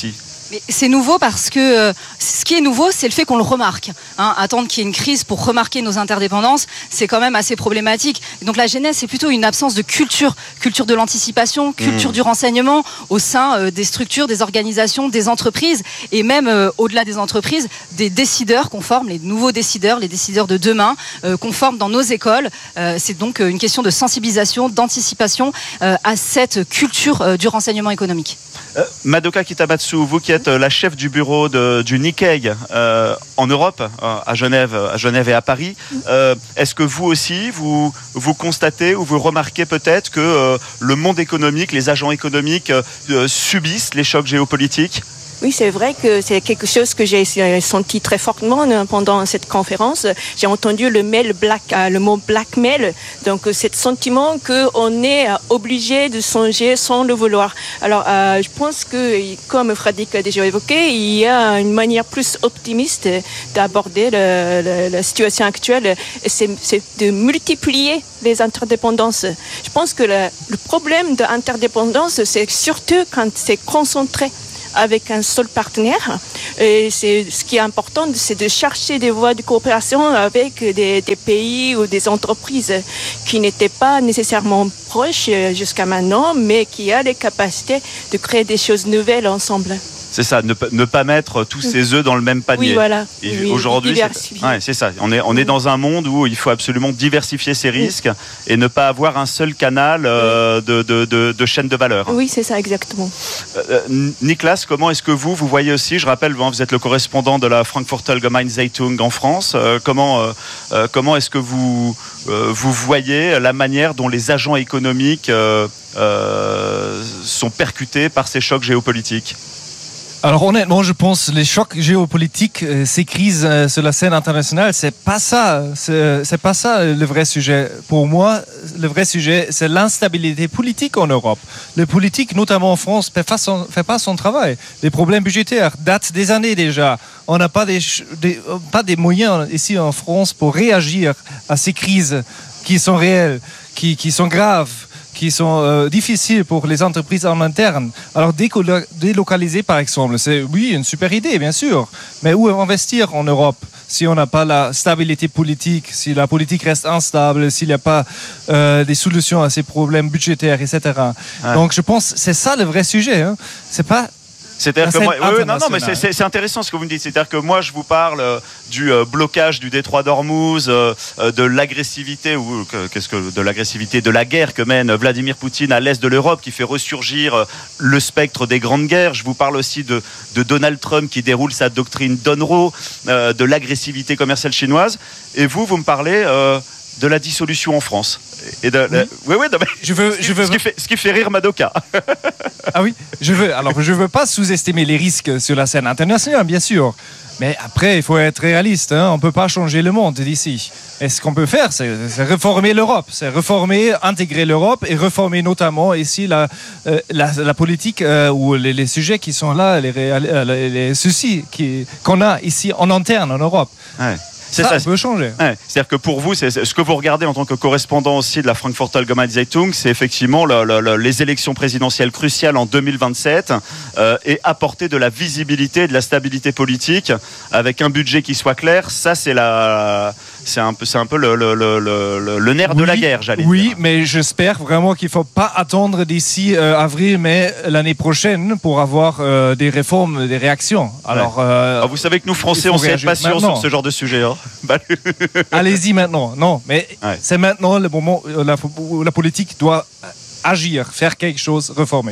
Mais c'est nouveau parce que ce qui est nouveau, c'est le fait qu'on le remarque. Attendre qu'il y ait une crise pour remarquer nos interdépendances, c'est quand même assez problématique. Et donc la genèse, c'est plutôt une absence de culture de l'anticipation, culture du renseignement au sein des structures, des organisations, des entreprises et même au-delà des entreprises, des décideurs qu'on forme, les nouveaux décideurs, les décideurs de demain qu'on forme dans nos écoles. C'est donc une question de sensibilisation, d'anticipation à cette culture du renseignement économique. Madoka Kitamatsu, vous qui êtes la chef du bureau du Nikkei en Europe, à Genève et à Paris, est-ce que vous aussi, vous constatez ou vous remarquez peut-être que le monde économique, les agents économiques subissent les chocs géopolitiques ? Oui, c'est vrai que c'est quelque chose que j'ai senti très fortement pendant cette conférence. J'ai entendu le mot blackmail, donc ce sentiment qu'on est obligé de songer sans le vouloir. Alors, je pense que, comme Frédéric a déjà évoqué, il y a une manière plus optimiste d'aborder la situation actuelle, c'est de multiplier les interdépendances. Je pense que le problème de l'interdépendance, c'est surtout quand c'est concentré avec un seul partenaire. Et ce qui est important, c'est de chercher des voies de coopération avec des pays ou des entreprises qui n'étaient pas nécessairement proches jusqu'à maintenant, mais qui ont les capacités de créer des choses nouvelles ensemble. C'est ça, ne pas mettre tous ses œufs dans le même panier. Oui, voilà. Et aujourd'hui, c'est ça. On est dans un monde où il faut absolument diversifier ses risques et ne pas avoir un seul canal de chaîne de valeur. Oui, c'est ça, exactement. Niklas, comment est-ce que vous voyez aussi, je rappelle, vous êtes le correspondant de la Frankfurter Allgemeine Zeitung en France, comment est-ce que vous voyez la manière dont les agents économiques sont percutés par ces chocs géopolitiques ? Alors honnêtement, je pense les chocs géopolitiques, ces crises sur la scène internationale, c'est pas ça le vrai sujet. Pour moi, le vrai sujet, c'est l'instabilité politique en Europe. Le politique, notamment en France, fait pas son travail. Les problèmes budgétaires datent des années déjà. On n'a pas des moyens ici en France pour réagir à ces crises qui sont réelles, qui sont graves, qui sont difficiles pour les entreprises en interne. Alors délocaliser par exemple, c'est une super idée bien sûr, mais où investir en Europe si on n'a pas la stabilité politique, si la politique reste instable, s'il n'y a pas des solutions à ces problèmes budgétaires, etc. Ouais. Donc je pense que c'est ça le vrai sujet. C'est pas... C'est-à-dire que moi, mais c'est intéressant ce que vous me dites. C'est-à-dire que moi, je vous parle du blocage du détroit d'Ormuz, de l'agressivité de la guerre que mène Vladimir Poutine à l'est de l'Europe, qui fait ressurgir le spectre des grandes guerres. Je vous parle aussi de Donald Trump qui déroule sa doctrine Donroe, de l'agressivité commerciale chinoise. Et vous me parlez de la dissolution en France. Et ce qui fait rire Madoka. Ah oui, je veux pas sous-estimer les risques sur la scène internationale, bien sûr. Mais après, il faut être réaliste. On ne peut pas changer le monde d'ici. Et ce qu'on peut faire, c'est réformer l'Europe. C'est intégrer l'Europe et réformer notamment ici la politique ou les sujets qui sont là, les soucis qu'on a ici en interne en Europe. Ouais. Ça peut changer. Ouais. C'est-à-dire que pour vous, c'est ce que vous regardez en tant que correspondant aussi de la Frankfurter Allgemeine Zeitung, c'est effectivement les élections présidentielles cruciales en 2027 et apporter de la visibilité et de la stabilité politique avec un budget qui soit clair. Ça, c'est un peu le nerf de la guerre, j'allais dire. Oui, mais j'espère vraiment qu'il ne faut pas attendre d'ici avril, mai l'année prochaine pour avoir des réformes, des réactions. Alors, vous savez que nous, Français, on sait être patients sur ce genre de sujet. Allez-y maintenant. Non, mais c'est maintenant le moment où la politique doit agir, faire quelque chose, réformer.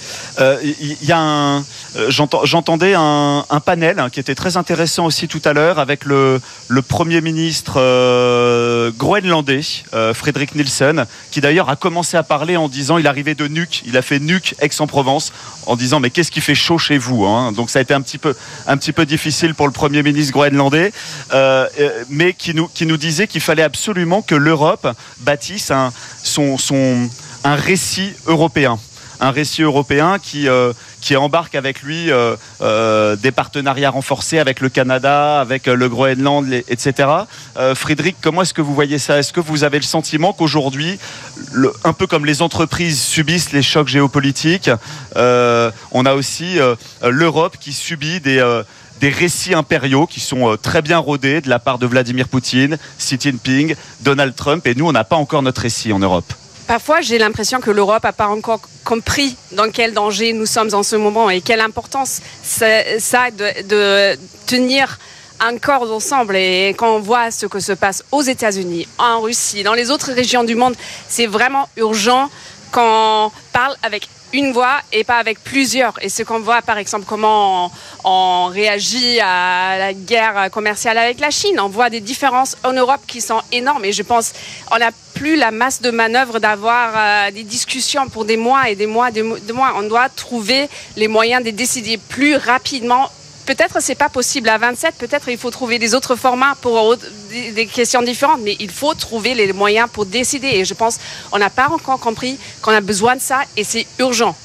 J'entendais un panel qui était très intéressant aussi tout à l'heure avec le Premier ministre groenlandais, Fredrik Nielsen, qui d'ailleurs a commencé à parler en disant, il arrivait de Nuuk, il a fait Nuuk, Aix-en-Provence, en disant mais qu'est-ce qui fait chaud chez vous, hein? Donc ça a été un petit peu difficile pour le Premier ministre groenlandais, mais qui nous disait qu'il fallait absolument que l'Europe bâtisse un récit européen. un récit européen qui embarque avec lui des partenariats renforcés avec le Canada, avec le Groenland, etc. Frédéric, comment est-ce que vous voyez ça? Est-ce que vous avez le sentiment qu'aujourd'hui, un peu comme les entreprises subissent les chocs géopolitiques, on a aussi l'Europe qui subit des récits impériaux qui sont très bien rodés de la part de Vladimir Poutine, Xi Jinping, Donald Trump, et nous, on n'a pas encore notre récit en Europe. Parfois, j'ai l'impression que l'Europe n'a pas encore compris dans quel danger nous sommes en ce moment et quelle importance ça a de tenir encore ensemble. Et quand on voit ce que se passe aux États-Unis, en Russie, dans les autres régions du monde, c'est vraiment urgent qu'on parle avec une voix et pas avec plusieurs. Et ce qu'on voit, par exemple, comment on réagit à la guerre commerciale avec la Chine. On voit des différences en Europe qui sont énormes. Et je pense qu'on n'a plus la masse de manœuvre d'avoir des discussions pour des mois et des mois. On doit trouver les moyens de décider plus rapidement. Peut-être c'est pas possible à 27, peut-être il faut trouver des autres formats pour des questions différentes, mais il faut trouver les moyens pour décider. Et je pense qu'on n'a pas encore compris qu'on a besoin de ça et c'est urgent.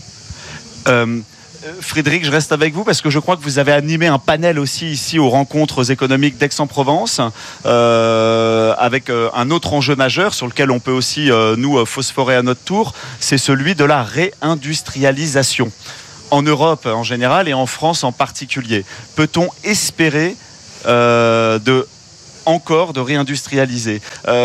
Frédéric, je reste avec vous parce que je crois que vous avez animé un panel aussi ici aux rencontres économiques d'Aix-en-Provence avec un autre enjeu majeur sur lequel on peut aussi nous phosphorer à notre tour, c'est celui de la réindustrialisation. En Europe en général et en France en particulier. Peut-on espérer de réindustrialiser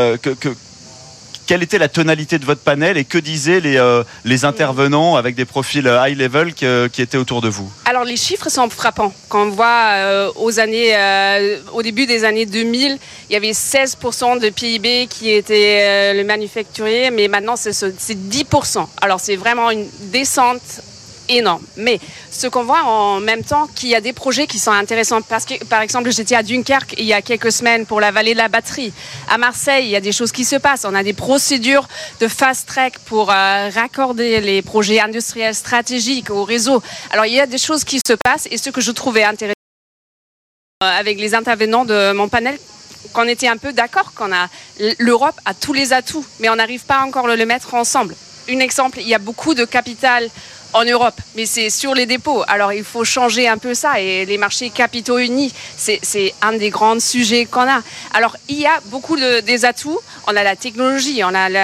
Quelle était la tonalité de votre panel et que disaient les intervenants avec des profils high level qui étaient autour de vous? Alors les chiffres sont frappants. Quand on voit au début des années 2000, il y avait 16% de PIB qui était le manufacturier, mais maintenant c'est 10%. Alors c'est vraiment une descente énorme. Mais ce qu'on voit en même temps, qu'il y a des projets qui sont intéressants parce que, par exemple, j'étais à Dunkerque il y a quelques semaines pour la vallée de la batterie. À Marseille, il y a des choses qui se passent. On a des procédures de fast track pour raccorder les projets industriels stratégiques au réseau. Alors, il y a des choses qui se passent et ce que je trouvais intéressant avec les intervenants de mon panel, qu'on était un peu d'accord l'Europe a tous les atouts, mais on n'arrive pas encore à le mettre ensemble. Un exemple, il y a beaucoup de capital en Europe, mais c'est sur les dépôts. Alors, il faut changer un peu ça. Et les marchés capitaux unis, c'est un des grands sujets qu'on a. Alors, il y a beaucoup des atouts. On a la technologie, on a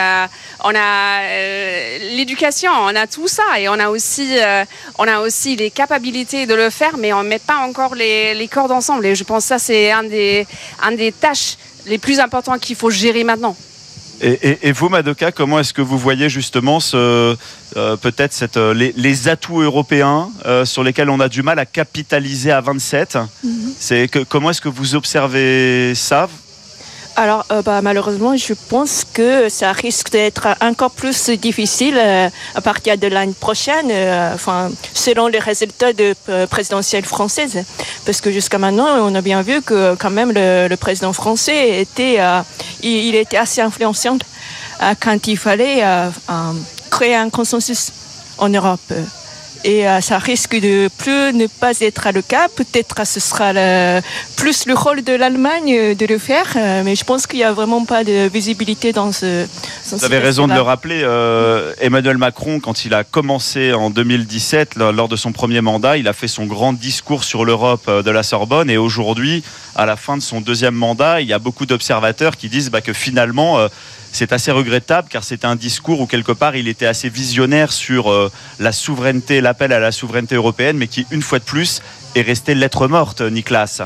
l'éducation, on a tout ça. Et on a aussi les capacités de le faire, mais on ne met pas encore les cordes ensemble. Et je pense que ça, c'est un des tâches les plus importantes qu'il faut gérer maintenant. Et vous, Madoka, comment est-ce que vous voyez justement peut-être les atouts européens sur lesquels on a du mal à capitaliser à 27 Comment est-ce que vous observez ça? Alors, malheureusement, je pense que ça risque d'être encore plus difficile à partir de l'année prochaine, selon les résultats de présidentielle française. Parce que jusqu'à maintenant, on a bien vu que quand même le président français était assez influençant quand il fallait créer un consensus en Europe. Et ça risque de plus ne pas être le cas. Peut-être ce sera plus le rôle de l'Allemagne de le faire, mais je pense qu'il n'y a vraiment pas de visibilité dans ce Vous avez raison de le rappeler. Emmanuel Macron, quand il a commencé en 2017, lors de son premier mandat, il a fait son grand discours sur l'Europe de la Sorbonne. Et aujourd'hui, à la fin de son deuxième mandat, il y a beaucoup d'observateurs qui disent que finalement... c'est assez regrettable car c'était un discours où quelque part il était assez visionnaire sur la souveraineté, l'appel à la souveraineté européenne, mais qui une fois de plus est resté lettre morte, Niklas.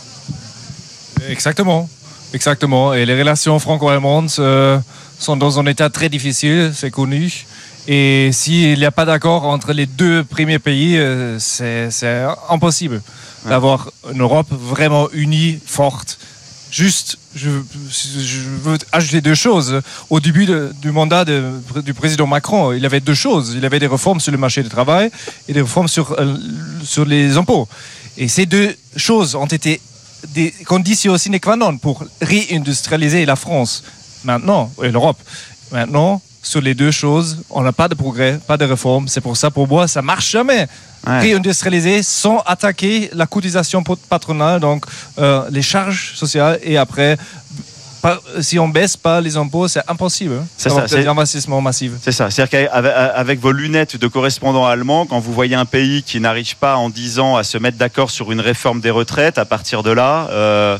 Exactement. Et les relations franco-allemandes sont dans un état très difficile, c'est connu. Et s'il n'y a pas d'accord entre les deux premiers pays, c'est impossible d'avoir une Europe vraiment unie, forte. Juste, je veux ajouter deux choses. Au début du mandat du président Macron, il avait deux choses. Il avait des réformes sur le marché du travail et des réformes sur les impôts. Et ces deux choses ont été des conditions sine qua non pour réindustrialiser la France maintenant, et l'Europe. Maintenant, sur les deux choses, on n'a pas de progrès, pas de réforme. C'est pour ça, pour moi, ça ne marche jamais. Réindustrialiser sans attaquer la cotisation patronale, donc les charges sociales, et après si on baisse pas les impôts, c'est impossible. C'est ça, c'est l'investissement massif. C'est ça. C'est-à-dire qu'avec vos lunettes de correspondant allemand, quand vous voyez un pays qui n'arrive pas en 10 ans à se mettre d'accord sur une réforme des retraites, à partir de là,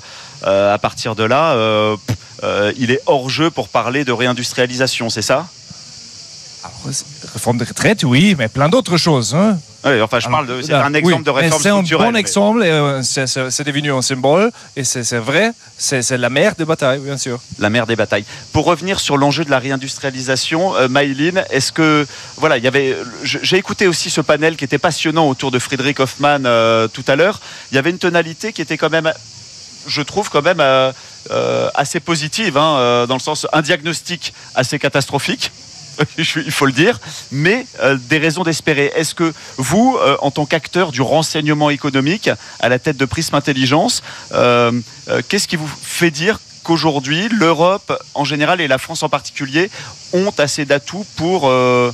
il est hors jeu pour parler de réindustrialisation, c'est ça ? Alors, réforme des retraites, oui, mais plein d'autres choses. Hein. Oui, enfin, c'est un exemple de réforme structurelle. C'est un bon exemple, et c'est devenu un symbole, et c'est vrai, c'est la mère des batailles, bien sûr. La mère des batailles. Pour revenir sur l'enjeu de la réindustrialisation, Maïline, est-ce que, voilà, j'ai écouté aussi ce panel qui était passionnant autour de Frédéric Hoffmann tout à l'heure. Il y avait une tonalité qui était quand même, je trouve quand même assez positive, dans le sens, un diagnostic assez catastrophique. Il faut le dire, mais des raisons d'espérer. Est-ce que vous, en tant qu'acteur du renseignement économique à la tête de Prism Intelligence, qu'est-ce qui vous fait dire qu'aujourd'hui, l'Europe en général et la France en particulier ont assez d'atouts pour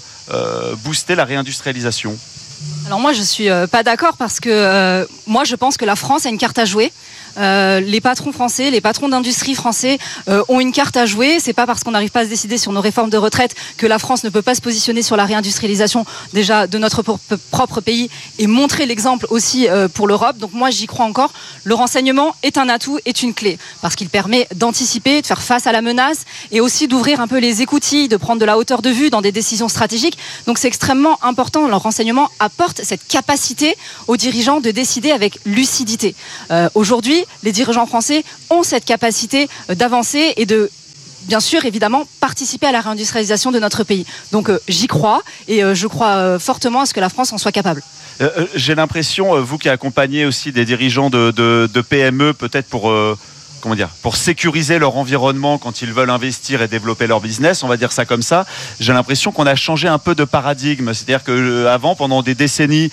booster la réindustrialisation ? Alors moi, je suis pas d'accord parce que moi, je pense que la France a une carte à jouer. Les patrons français, les patrons d'industrie français ont une carte à jouer. C'est pas parce qu'on n'arrive pas à se décider sur nos réformes de retraite que la France ne peut pas se positionner sur la réindustrialisation déjà de notre propre pays et montrer l'exemple aussi pour l'Europe. Donc moi j'y crois encore. Le renseignement est un atout, est une clé parce qu'il permet d'anticiper, de faire face à la menace et aussi d'ouvrir un peu les écoutilles, de prendre de la hauteur de vue dans des décisions stratégiques. Donc c'est extrêmement important. Le renseignement apporte cette capacité aux dirigeants de décider avec lucidité. Aujourd'hui, les dirigeants français ont cette capacité d'avancer et de, bien sûr, évidemment, participer à la réindustrialisation de notre pays. Donc j'y crois et je crois fortement à ce que la France en soit capable. J'ai l'impression, vous qui accompagnez aussi des dirigeants de PME, peut-être pour sécuriser leur environnement quand ils veulent investir et développer leur business, on va dire ça comme ça, j'ai l'impression qu'on a changé un peu de paradigme. C'est-à-dire qu'avant, pendant des décennies,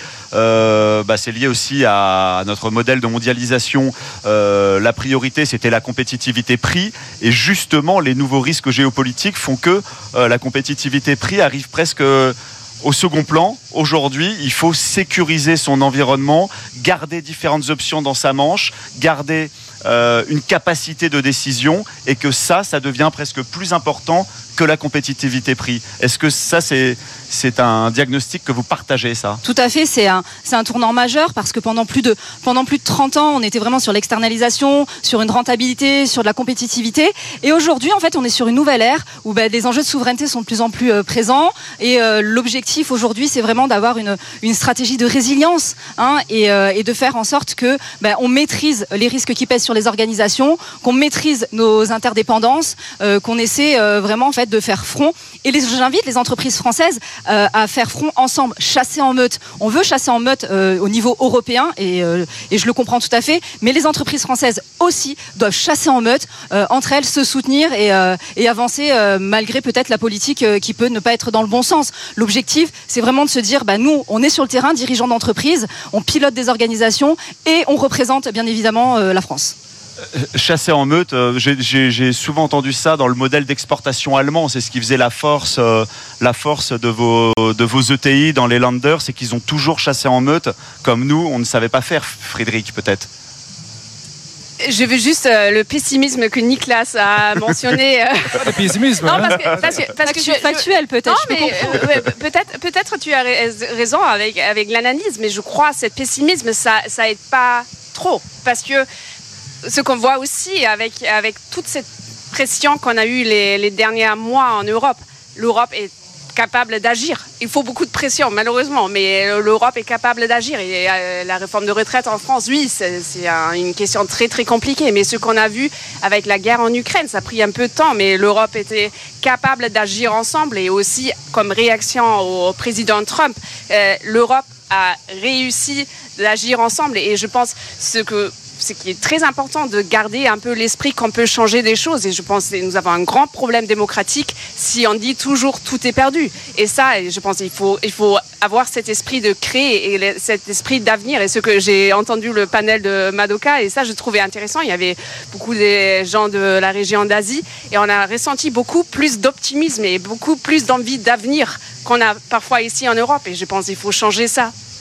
c'est lié aussi à notre modèle de mondialisation, la priorité c'était la compétitivité prix, et justement les nouveaux risques géopolitiques font que la compétitivité prix arrive presque au second plan. Aujourd'hui, il faut sécuriser son environnement, garder différentes options dans sa manche, garder une capacité de décision, et que ça devient presque plus important que la compétitivité prix. Est-ce que ça, c'est un diagnostic que vous partagez, ça ? Tout à fait, c'est un tournant majeur parce que pendant plus de 30 ans, on était vraiment sur l'externalisation, sur une rentabilité, sur de la compétitivité. Et aujourd'hui, en fait, on est sur une nouvelle ère où les enjeux de souveraineté sont de plus en plus présents. Et l'objectif aujourd'hui, c'est vraiment d'avoir une stratégie de résilience et de faire en sorte que on maîtrise les risques qui pèsent sur les organisations, qu'on maîtrise nos interdépendances, qu'on essaie vraiment en fait de faire front. Et j'invite les entreprises françaises à faire front ensemble, chasser en meute. On veut chasser en meute au niveau européen et je le comprends tout à fait, mais les entreprises françaises aussi doivent chasser en meute, entre elles se soutenir et avancer malgré peut-être la politique qui peut ne pas être dans le bon sens. L'objectif, c'est vraiment de se dire, nous, on est sur le terrain, dirigeants d'entreprise, on pilote des organisations et on représente bien évidemment la France. Chasser en meute, j'ai souvent entendu ça dans le modèle d'exportation allemand. C'est ce qui faisait la force de vos ETI dans les Länder, c'est qu'ils ont toujours chassé en meute, comme nous, on ne savait pas faire. Frédéric, peut-être. Je veux juste le pessimisme que Nicolas a mentionné. Le pessimisme. Non, parce que factuel peut-être. Non, mais peut-être tu as raison avec l'analyse, mais je crois que ce pessimisme ça aide pas trop, parce que ce qu'on voit aussi avec toute cette pression qu'on a eue les derniers mois en Europe, l'Europe est capable d'agir. Il faut beaucoup de pression, malheureusement, mais l'Europe est capable d'agir. Et la réforme de retraite en France, oui, c'est une question très, très compliquée. Mais ce qu'on a vu avec la guerre en Ukraine, ça a pris un peu de temps, mais l'Europe était capable d'agir ensemble. Et aussi, comme réaction au président Trump, l'Europe a réussi d'agir ensemble. Et je pense ce qui est très important, de garder un peu l'esprit qu'on peut changer des choses. Et je pense que nous avons un grand problème démocratique si on dit toujours tout est perdu. Et ça, je pense qu'il faut avoir cet esprit de créer et cet esprit d'avenir. Et ce que j'ai entendu le panel de Madoka, et ça je trouvais intéressant, il y avait beaucoup de gens de la région d'Asie et on a ressenti beaucoup plus d'optimisme et beaucoup plus d'envie d'avenir qu'on a parfois ici en Europe. Et je pense qu'il faut changer ça.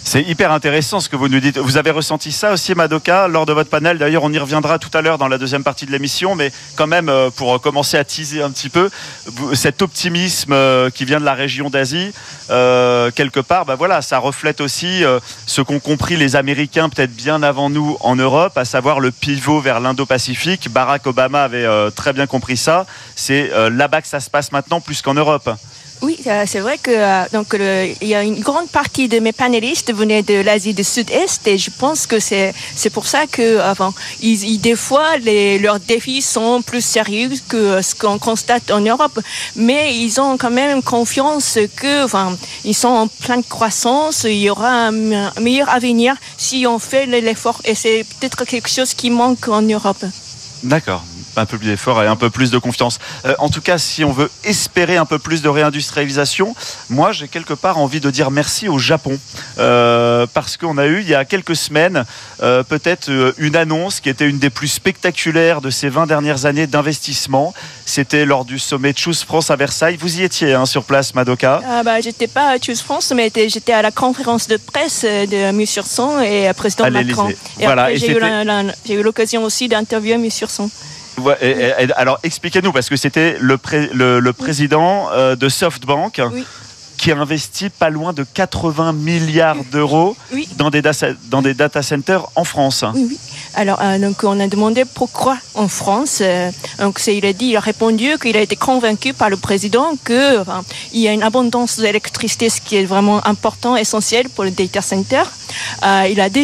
C'est hyper intéressant ce que vous nous dites. Vous avez ressenti ça aussi, Madoka, lors de votre panel. D'ailleurs, on y reviendra tout à l'heure dans la deuxième partie de l'émission, mais quand même, pour commencer à teaser un petit peu, cet optimisme qui vient de la région d'Asie, quelque part, voilà, ça reflète aussi ce qu'ont compris les Américains peut-être bien avant nous en Europe, à savoir le pivot vers l'Indo-Pacifique. Barack Obama avait très bien compris ça. C'est là-bas que ça se passe maintenant plus qu'en Europe. Oui, c'est vrai que il y a une grande partie de mes panélistes venaient de l'Asie du Sud-Est et je pense que c'est pour ça que des fois leurs défis sont plus sérieux que ce qu'on constate en Europe, mais ils ont quand même confiance que ils sont en pleine croissance, il y aura un meilleur avenir si on fait l'effort et c'est peut-être quelque chose qui manque en Europe. D'accord. Un peu plus d'effort et un peu plus de confiance. En tout cas, si on veut espérer un peu plus de réindustrialisation, moi j'ai quelque part envie de dire merci au Japon parce qu'on a eu il y a quelques semaines peut-être une annonce qui était une des plus spectaculaires de ces 20 dernières années d'investissement. C'était lors du sommet Choose France à Versailles. Vous y étiez sur place, Madoka? J'étais pas à Choose France, mais j'étais à la conférence de presse de Mussurson et président Macron. Et voilà, après, j'ai eu l'occasion aussi d'interviewer Mussurson. Alors expliquez-nous, parce que c'était le président de SoftBank qui a investi pas loin de 80 milliards d'euros dans des data centers en France. Oui. Alors, donc on a demandé pourquoi en France. Il a répondu qu'il a été convaincu par le président que il y a une abondance d'électricité, ce qui est vraiment important, essentiel pour le data center. Il avait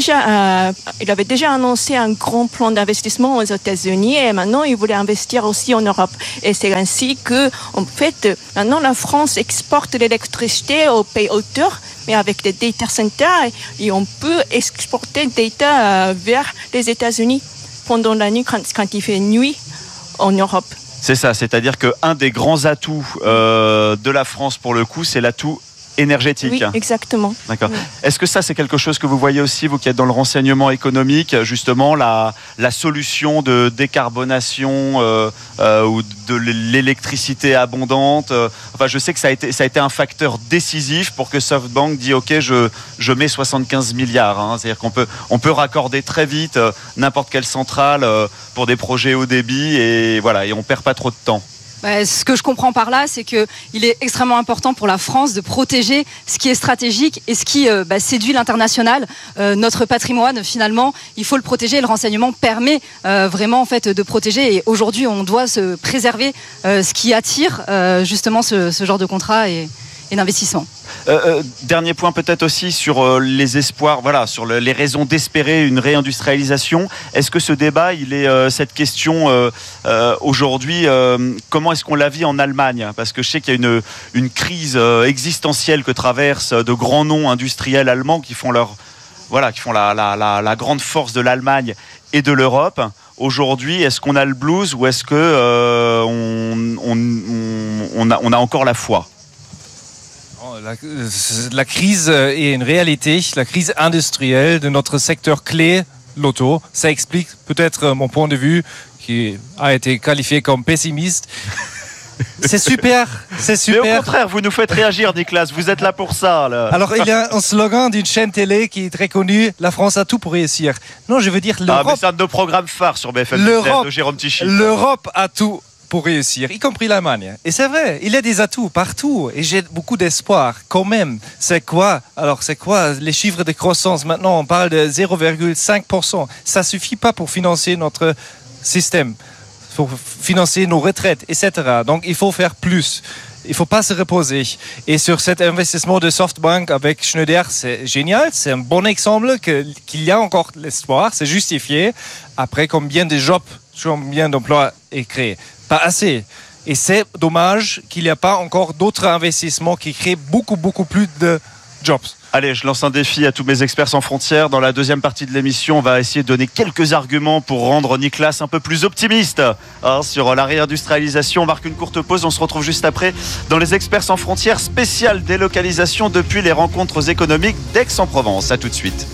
déjà annoncé un grand plan d'investissement aux États-Unis et maintenant il voulait investir aussi en Europe. Et c'est ainsi que, en fait, maintenant la France exporte l'électricité aux pays autours, mais avec des data centers, et on peut exporter des data vers les États-Unis pendant la nuit quand il fait nuit en Europe. C'est ça, c'est-à-dire qu'un des grands atouts de la France pour le coup, c'est l'atout énergétique. Oui, exactement. D'accord. Oui. Est-ce que ça, c'est quelque chose que vous voyez aussi, vous qui êtes dans le renseignement économique, justement, la solution de décarbonation ou de l'électricité abondante? Je sais que ça a été un facteur décisif pour que SoftBank dit OK, je mets 75 milliards. C'est-à-dire qu'on peut raccorder très vite n'importe quelle centrale pour des projets haut débit et on perd pas trop de temps. Ce que je comprends par là, c'est qu'il est extrêmement important pour la France de protéger ce qui est stratégique et ce qui séduit l'international. Notre patrimoine, finalement, il faut le protéger. Le renseignement permet vraiment en fait de protéger. Et aujourd'hui, on doit se préserver ce qui attire justement ce genre de contrat et d'investissement. Dernier point peut-être aussi sur les espoirs, sur les raisons d'espérer une réindustrialisation. Est-ce que ce débat, cette question aujourd'hui, comment est-ce qu'on la vit en Allemagne? Parce que je sais qu'il y a une crise existentielle que traversent de grands noms industriels allemands qui font la grande force de l'Allemagne et de l'Europe. Aujourd'hui, est-ce qu'on a le blues ou est-ce que on a encore la foi? La crise est une réalité, la crise industrielle de notre secteur clé, l'auto. Ça explique peut-être mon point de vue qui a été qualifié comme pessimiste. C'est super. Mais au contraire, vous nous faites réagir, Nicolas. Vous êtes là pour ça. Là. Alors, il y a un slogan d'une chaîne télé qui est très connue. La France a tout pour réussir. Non, je veux dire l'Europe. Mais c'est un de nos programmes phares sur BFM de Jérôme Tichy. L'Europe a tout pour réussir, y compris l'Allemagne. Et c'est vrai, il y a des atouts partout. Et j'ai beaucoup d'espoir quand même. C'est quoi les chiffres de croissance? Maintenant, on parle de 0,5%. Ça suffit pas pour financer notre système, pour financer nos retraites, etc. Donc, il faut faire plus. Il ne faut pas se reposer. Et sur cet investissement de SoftBank avec Schneider, c'est génial. C'est un bon exemple qu'il y a encore l'espoir. C'est justifié. Après, combien d'emplois est créé? Pas assez. Et c'est dommage qu'il n'y a pas encore d'autres investissements qui créent beaucoup, beaucoup plus de jobs. Allez, je lance un défi à tous mes experts sans frontières. Dans la deuxième partie de l'émission, on va essayer de donner quelques arguments pour rendre Nicolas un peu plus optimiste sur la réindustrialisation. On marque une courte pause. On se retrouve juste après dans les experts sans frontières spécial délocalisation depuis les rencontres économiques d'Aix-en-Provence. À tout de suite.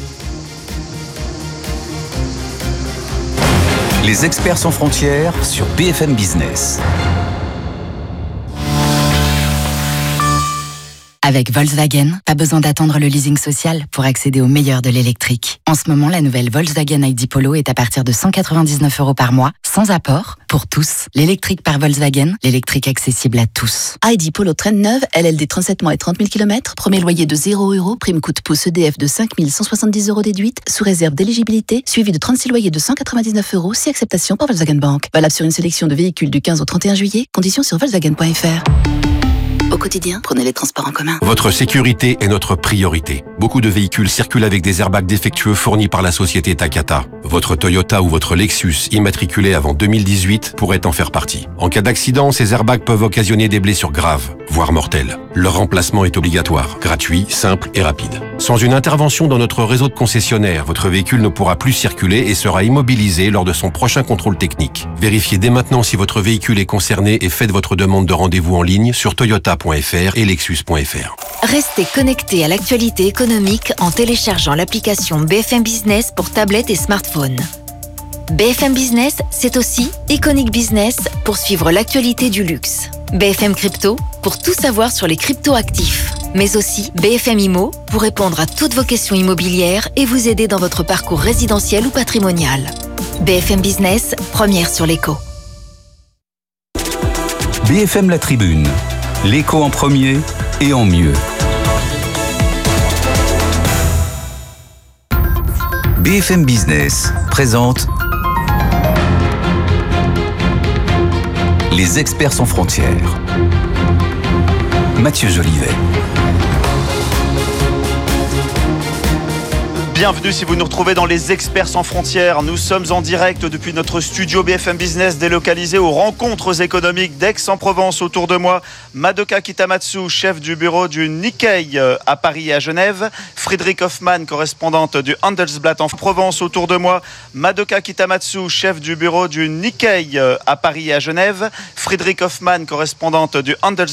Les experts sans frontières sur BFM Business. Avec Volkswagen, pas besoin d'attendre le leasing social pour accéder au meilleur de l'électrique. En ce moment, la nouvelle Volkswagen ID Polo est à partir de 199 € par mois, sans apport, pour tous. L'électrique par Volkswagen, l'électrique accessible à tous. ID Polo traîne neuve, LLD 37 mois et 30 000 km, premier loyer de 0 €, prime coup de pouce EDF de 5 170 € déduite, sous réserve d'éligibilité, suivi de 36 loyers de 199 € si acceptation par Volkswagen Bank. Valable sur une sélection de véhicules du 15 au 31 juillet, conditions sur volkswagen.fr. Au quotidien, prenez les transports en commun. Votre sécurité est notre priorité. Beaucoup de véhicules circulent avec des airbags défectueux fournis par la société Takata. Votre Toyota ou votre Lexus immatriculé avant 2018 pourrait en faire partie. En cas d'accident, ces airbags peuvent occasionner des blessures graves, voire mortelles. Leur remplacement est obligatoire, gratuit, simple et rapide. Sans une intervention dans notre réseau de concessionnaires, votre véhicule ne pourra plus circuler et sera immobilisé lors de son prochain contrôle technique. Vérifiez dès maintenant si votre véhicule est concerné et faites votre demande de rendez-vous en ligne sur toyota.fr et lexus.fr. Restez connectés à l'actualité économique en téléchargeant l'application BFM Business pour tablette et smartphone. BFM Business, c'est aussi Iconic Business pour suivre l'actualité du luxe. BFM Crypto pour tout savoir sur les crypto-actifs. Mais aussi BFM Immo pour répondre à toutes vos questions immobilières et vous aider dans votre parcours résidentiel ou patrimonial. BFM Business, première sur l'écho. BFM La Tribune, l'écho en premier et en mieux. BFM Business présente Les experts sans frontières. Mathieu Jolivet. Bienvenue si vous nous retrouvez dans Les Experts sans frontières. Nous sommes en direct depuis notre studio BFM Business délocalisé aux rencontres économiques d'Aix-en-Provence. Autour de moi, Madoka Kitamatsu, chef du bureau du Nikkei à Paris et à Genève. Friedrich Hoffmann, correspondante du Handelsblatt en Provence. Autour de moi, Madoka Kitamatsu, chef du bureau du Nikkei à Paris et à Genève. Friedrich Hoffmann, correspondante du Handelsblatt